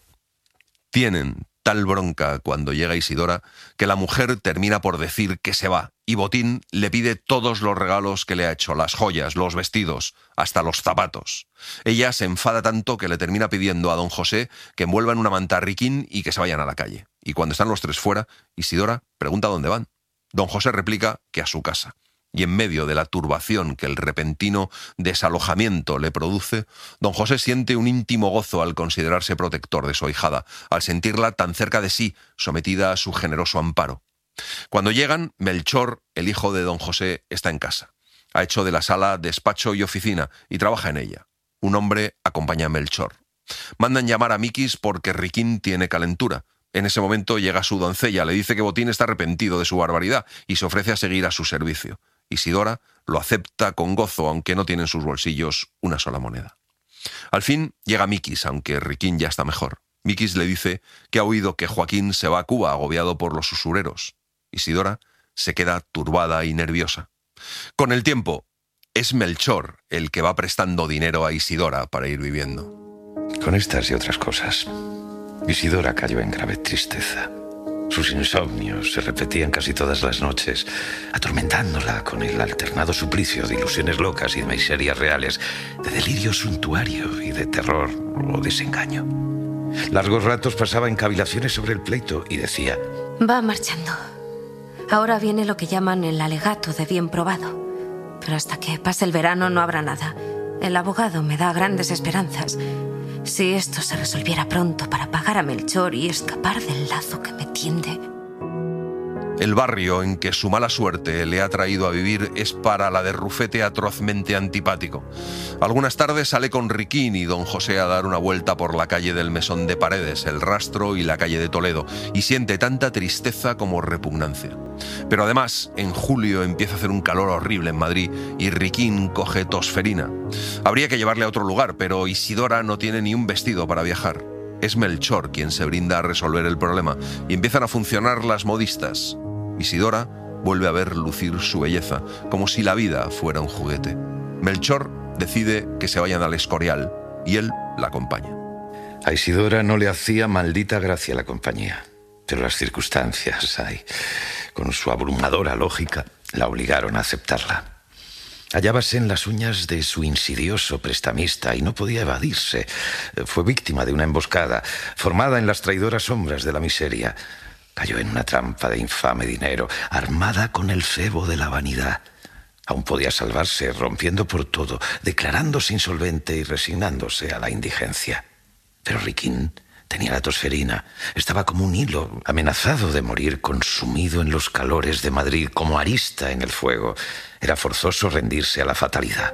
Tienen tal bronca cuando llega Isidora que la mujer termina por decir que se va y Botín le pide todos los regalos que le ha hecho, las joyas, los vestidos, hasta los zapatos. Ella se enfada tanto que le termina pidiendo a don José que envuelva en una manta a Riquín y que se vayan a la calle. Y cuando están los tres fuera, Isidora pregunta dónde van. Don José replica que a su casa. Y en medio de la turbación que el repentino desalojamiento le produce, don José siente un íntimo gozo al considerarse protector de su ahijada, al sentirla tan cerca de sí, sometida a su generoso amparo. Cuando llegan, Melchor, el hijo de don José, está en casa. Ha hecho de la sala despacho y oficina y trabaja en ella. Un hombre acompaña a Melchor. Mandan llamar a Mikis porque Riquín tiene calentura. En ese momento llega su doncella, le dice que Botín está arrepentido de su barbaridad y se ofrece a seguir a su servicio. Isidora lo acepta con gozo, aunque no tiene en sus bolsillos una sola moneda. Al fin llega Mikis, aunque Riquín ya está mejor. Mikis le dice que ha oído que Joaquín se va a Cuba agobiado por los usureros. Isidora se queda turbada y nerviosa. Con el tiempo, es Melchor el que va prestando dinero a Isidora para ir viviendo. Con estas y otras cosas, Isidora cayó en grave tristeza. Sus insomnios se repetían casi todas las noches, atormentándola con el alternado suplicio de ilusiones locas y de miserias reales, de delirio suntuario y de terror o desengaño. Largos ratos pasaba en cavilaciones sobre el pleito y decía: Va marchando. Ahora viene lo que llaman el alegato de bien probado. Pero hasta que pase el verano no habrá nada. El abogado me da grandes esperanzas. Si esto se resolviera pronto para pagar a Melchor y escapar del lazo que me tiende. El barrio en que su mala suerte le ha traído a vivir es para la de Rufete atrozmente antipático. Algunas tardes sale con Riquín y don José a dar una vuelta por la calle del Mesón de Paredes, el Rastro y la calle de Toledo, y siente tanta tristeza como repugnancia. Pero además, en julio empieza a hacer un calor horrible en Madrid y Riquín coge tosferina. Habría que llevarle a otro lugar, pero Isidora no tiene ni un vestido para viajar. Es Melchor quien se brinda a resolver el problema y empiezan a funcionar las modistas. Isidora vuelve a ver lucir su belleza, como si la vida fuera un juguete. Melchor decide que se vayan al Escorial y él la acompaña. A Isidora no le hacía maldita gracia la compañía, pero las circunstancias, ay, con su abrumadora lógica, la obligaron a aceptarla. Hallábase en las uñas de su insidioso prestamista y no podía evadirse. Fue víctima de una emboscada, formada en las traidoras sombras de la miseria. Cayó en una trampa de infame dinero, armada con el cebo de la vanidad. Aún podía salvarse, rompiendo por todo, declarándose insolvente y resignándose a la indigencia. Pero Riquín tenía la tosferina, estaba como un hilo, amenazado de morir, consumido en los calores de Madrid, como arista en el fuego. Era forzoso rendirse a la fatalidad.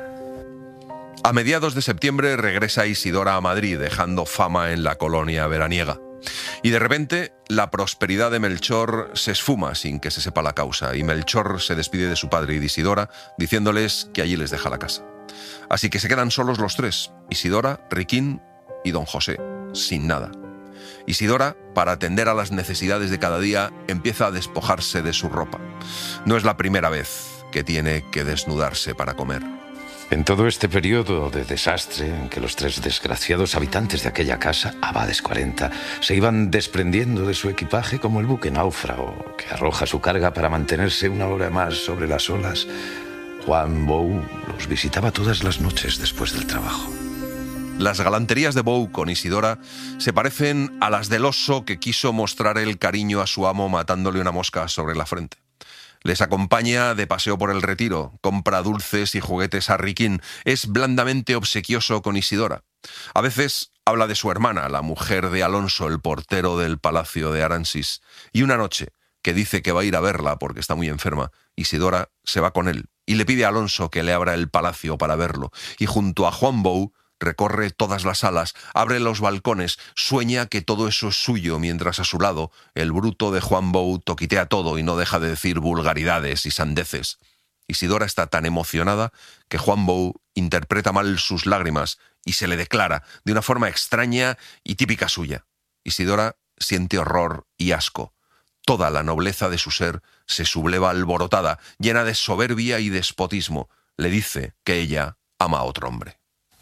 A mediados de septiembre regresa Isidora a Madrid, dejando fama en la colonia veraniega. Y de repente, la prosperidad de Melchor se esfuma sin que se sepa la causa, y Melchor se despide de su padre y de Isidora, diciéndoles que allí les deja la casa. Así que se quedan solos los tres, Isidora, Riquín y don José, sin nada. Isidora, para atender a las necesidades de cada día, empieza a despojarse de su ropa. No es la primera vez que tiene que desnudarse para comer. En todo este periodo de desastre en que los tres desgraciados habitantes de aquella casa, Abades cuarenta, se iban desprendiendo de su equipaje como el buque náufrago que arroja su carga para mantenerse una hora más sobre las olas, Juan Bou los visitaba todas las noches después del trabajo. Las galanterías de Bou con Isidora se parecen a las del oso que quiso mostrar el cariño a su amo matándole una mosca sobre la frente. Les acompaña de paseo por el Retiro, compra dulces y juguetes a Riquín, es blandamente obsequioso con Isidora. A veces habla de su hermana, la mujer de Alonso, el portero del palacio de Aransis, y una noche, que dice que va a ir a verla porque está muy enferma, Isidora se va con él y le pide a Alonso que le abra el palacio para verlo, y junto a Juan Bou recorre todas las salas, abre los balcones, sueña que todo eso es suyo, mientras a su lado el bruto de Juan Bou toquitea todo y no deja de decir vulgaridades y sandeces. Isidora está tan emocionada que Juan Bou interpreta mal sus lágrimas y se le declara de una forma extraña y típica suya. Isidora siente horror y asco. Toda la nobleza de su ser se subleva alborotada, llena de soberbia y despotismo. Le dice que ella ama a otro hombre.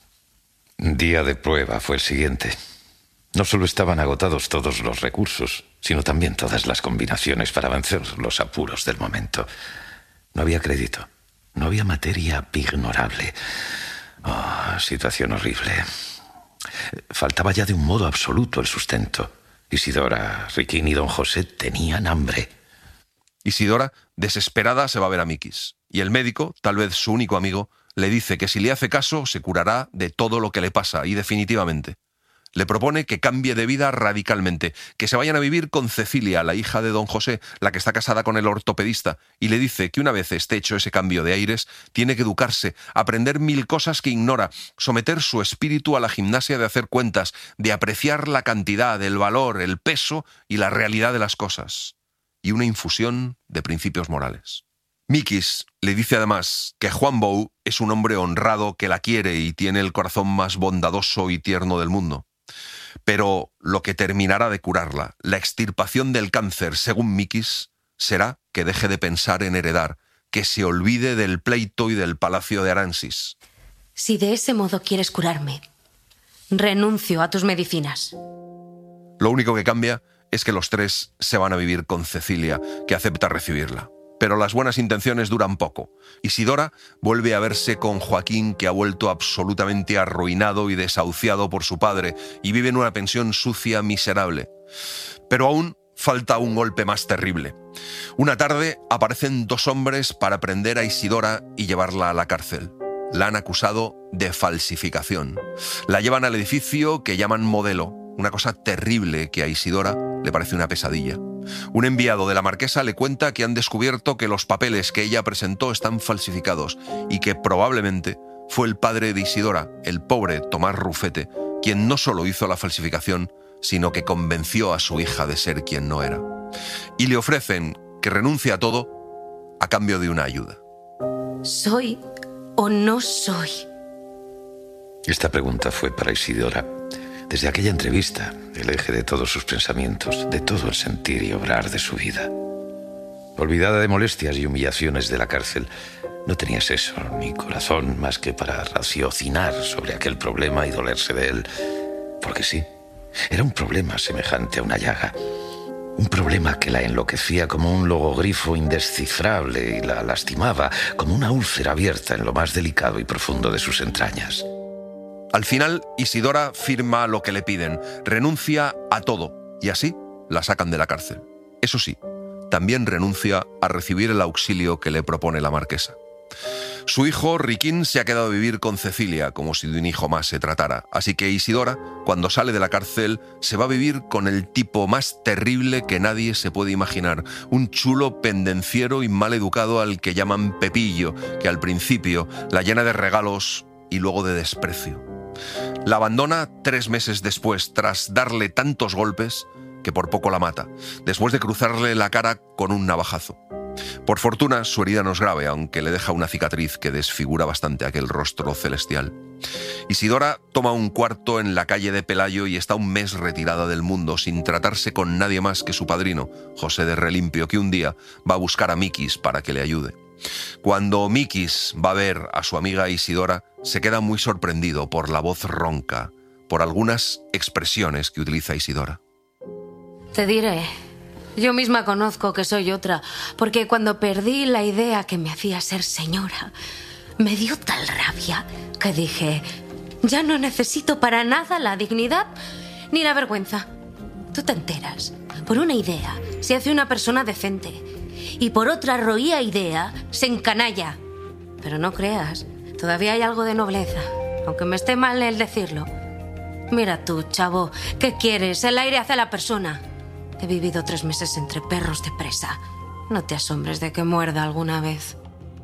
Día de prueba fue el siguiente. No solo estaban agotados todos los recursos, sino también todas las combinaciones para vencer los apuros del momento. No había crédito, no había materia ignorable. Oh, situación horrible. Faltaba ya de un modo absoluto el sustento. Isidora, Riquín y don José tenían hambre. Isidora, desesperada, se va a ver a Mikis. Y el médico, tal vez su único amigo, le dice que si le hace caso se curará de todo lo que le pasa, y definitivamente. Le propone que cambie de vida radicalmente, que se vayan a vivir con Cecilia, la hija de don José, la que está casada con el ortopedista, y le dice que una vez esté hecho ese cambio de aires, tiene que educarse, aprender mil cosas que ignora, someter su espíritu a la gimnasia de hacer cuentas, de apreciar la cantidad, el valor, el peso y la realidad de las cosas, y una infusión de principios morales. Mikis le dice además que Juan Bou es un hombre honrado que la quiere y tiene el corazón más bondadoso y tierno del mundo. Pero lo que terminará de curarla, la extirpación del cáncer, según Mikis, será que deje de pensar en heredar, que se olvide del pleito y del palacio de Aransis. Si de ese modo quieres curarme, renuncio a tus medicinas. Lo único que cambia es que los tres se van a vivir con Cecilia, que acepta recibirla. Pero las buenas intenciones duran poco. Isidora vuelve a verse con Joaquín, que ha vuelto absolutamente arruinado y desahuciado por su padre, y vive en una pensión sucia, miserable. Pero aún falta un golpe más terrible. Una tarde aparecen dos hombres para prender a Isidora y llevarla a la cárcel. la han acusado de falsificación. La llevan al edificio que llaman modelo, una cosa terrible que a Isidora le parece una pesadilla. Un enviado de la marquesa le cuenta que han descubierto que los papeles que ella presentó están falsificados y que probablemente fue el padre de Isidora, el pobre Tomás Rufete, quien no solo hizo la falsificación, sino que convenció a su hija de ser quien no era. Y le ofrecen que renuncie a todo a cambio de una ayuda. ¿Soy o no soy? Esta pregunta fue para Isidora. Desde aquella entrevista, el eje de todos sus pensamientos, de todo el sentir y obrar de su vida. Olvidada de molestias y humillaciones de la cárcel, no tenía seso ni corazón más que para raciocinar sobre aquel problema y dolerse de él. Porque sí, era un problema semejante a una llaga. Un problema que la enloquecía como un logogrifo indescifrable y la lastimaba como una úlcera abierta en lo más delicado y profundo de sus entrañas. Al final, Isidora firma lo que le piden, renuncia a todo y así la sacan de la cárcel. Eso sí, también renuncia a recibir el auxilio que le propone la marquesa. Su hijo, Riquín, se ha quedado a vivir con Cecilia, como si de un hijo más se tratara. Así que Isidora, cuando sale de la cárcel, se va a vivir con el tipo más terrible que nadie se puede imaginar. Un chulo pendenciero y mal educado al que llaman Pepillo, que al principio la llena de regalos y luego de desprecio. La abandona tres meses después, tras darle tantos golpes que por poco la mata, después de cruzarle la cara con un navajazo. Por fortuna, su herida no es grave, aunque le deja una cicatriz que desfigura bastante aquel rostro celestial. Isidora toma un cuarto en la calle de Pelayo y está un mes retirada del mundo, sin tratarse con nadie más que su padrino, José de Relimpio, que un día va a buscar a Miquis para que le ayude. Cuando Miquis va a ver a su amiga Isidora, se queda muy sorprendido por la voz ronca, por algunas expresiones que utiliza Isidora. Te diré, yo misma conozco que soy otra, porque cuando perdí la idea que me hacía ser señora, me dio tal rabia que dije, ya no necesito para nada la dignidad ni la vergüenza. Tú te enteras, por una idea se hace una persona decente y por otra roía idea se encanalla. Pero no creas, todavía hay algo de nobleza, aunque me esté mal el decirlo. Mira tú, chavo, ¿qué quieres? El aire hace a la persona. He vivido tres meses entre perros de presa. No te asombres de que muerda alguna vez.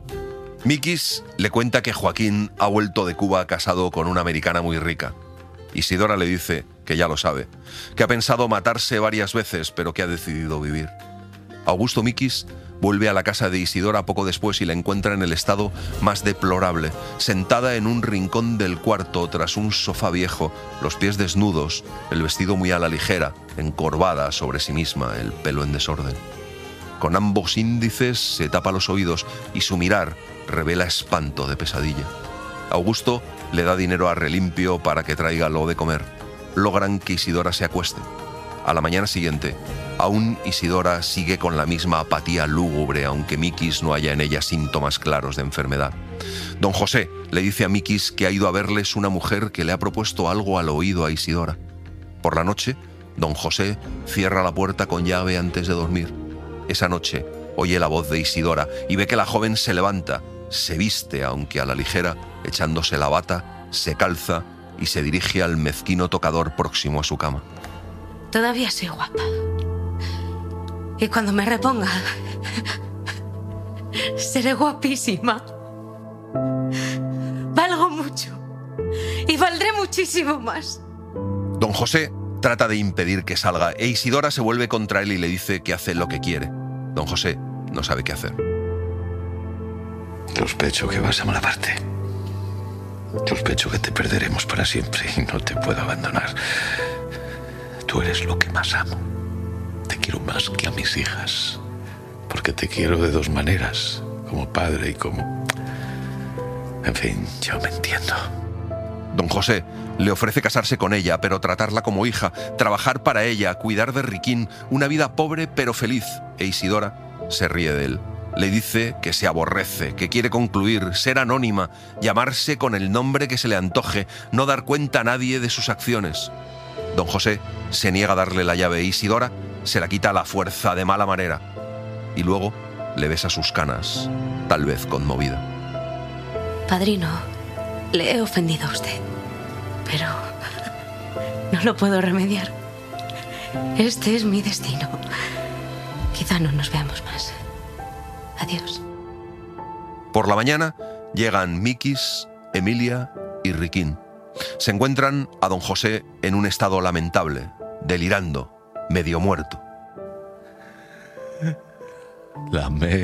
Miquis le cuenta que Joaquín ha vuelto de Cuba casado con una americana muy rica. Isidora le dice que ya lo sabe, que ha pensado matarse varias veces, pero que ha decidido vivir. Augusto Miquis vuelve a la casa de Isidora poco después y la encuentra en el estado más deplorable, sentada en un rincón del cuarto tras un sofá viejo, los pies desnudos, el vestido muy a la ligera, encorvada sobre sí misma, el pelo en desorden. Con ambos índices se tapa los oídos y su mirar revela espanto de pesadilla. Augusto le da dinero a Relimpio para que traiga lo de comer. Logran que Isidora se acueste. A la mañana siguiente, aún Isidora sigue con la misma apatía lúgubre, aunque Miquis no haya en ella síntomas claros de enfermedad. Don José le dice a Miquis que ha ido a verles una mujer que le ha propuesto algo al oído a Isidora. Por la noche, don José cierra la puerta con llave antes de dormir. Esa noche oye la voz de Isidora y ve que la joven se levanta, se viste, aunque a la ligera, echándose la bata, se calza y se dirige al mezquino tocador próximo a su cama. Todavía soy guapa. Y cuando me reponga, seré guapísima. Valgo mucho. Y valdré muchísimo más. Don José trata de impedir que salga e Isidora se vuelve contra él y le dice que hace lo que quiere. Don José no sabe qué hacer. Sospecho que vas a malaparte. Sospecho que te perderemos para siempre y no te puedo abandonar. Tú eres lo que más amo. Te quiero más que a mis hijas. Porque te quiero de dos maneras, como padre y como... En fin, yo me entiendo. Don José le ofrece casarse con ella, pero tratarla como hija, trabajar para ella, cuidar de Riquín, una vida pobre pero feliz. E Isidora se ríe de él. Le dice que se aborrece, que quiere concluir, ser anónima, llamarse con el nombre que se le antoje, no dar cuenta a nadie de sus acciones. Don José se niega a darle la llave e Isidora se la quita a la fuerza de mala manera. Y luego le besa sus canas, tal vez conmovida. Padrino, Le he ofendido a usted, pero no lo puedo remediar. Este es mi destino. Quizá no nos veamos más. Adiós. Por la mañana llegan Mikis, Emilia y Riquín. Se encuentran a don José en un estado lamentable, delirando, medio muerto. La me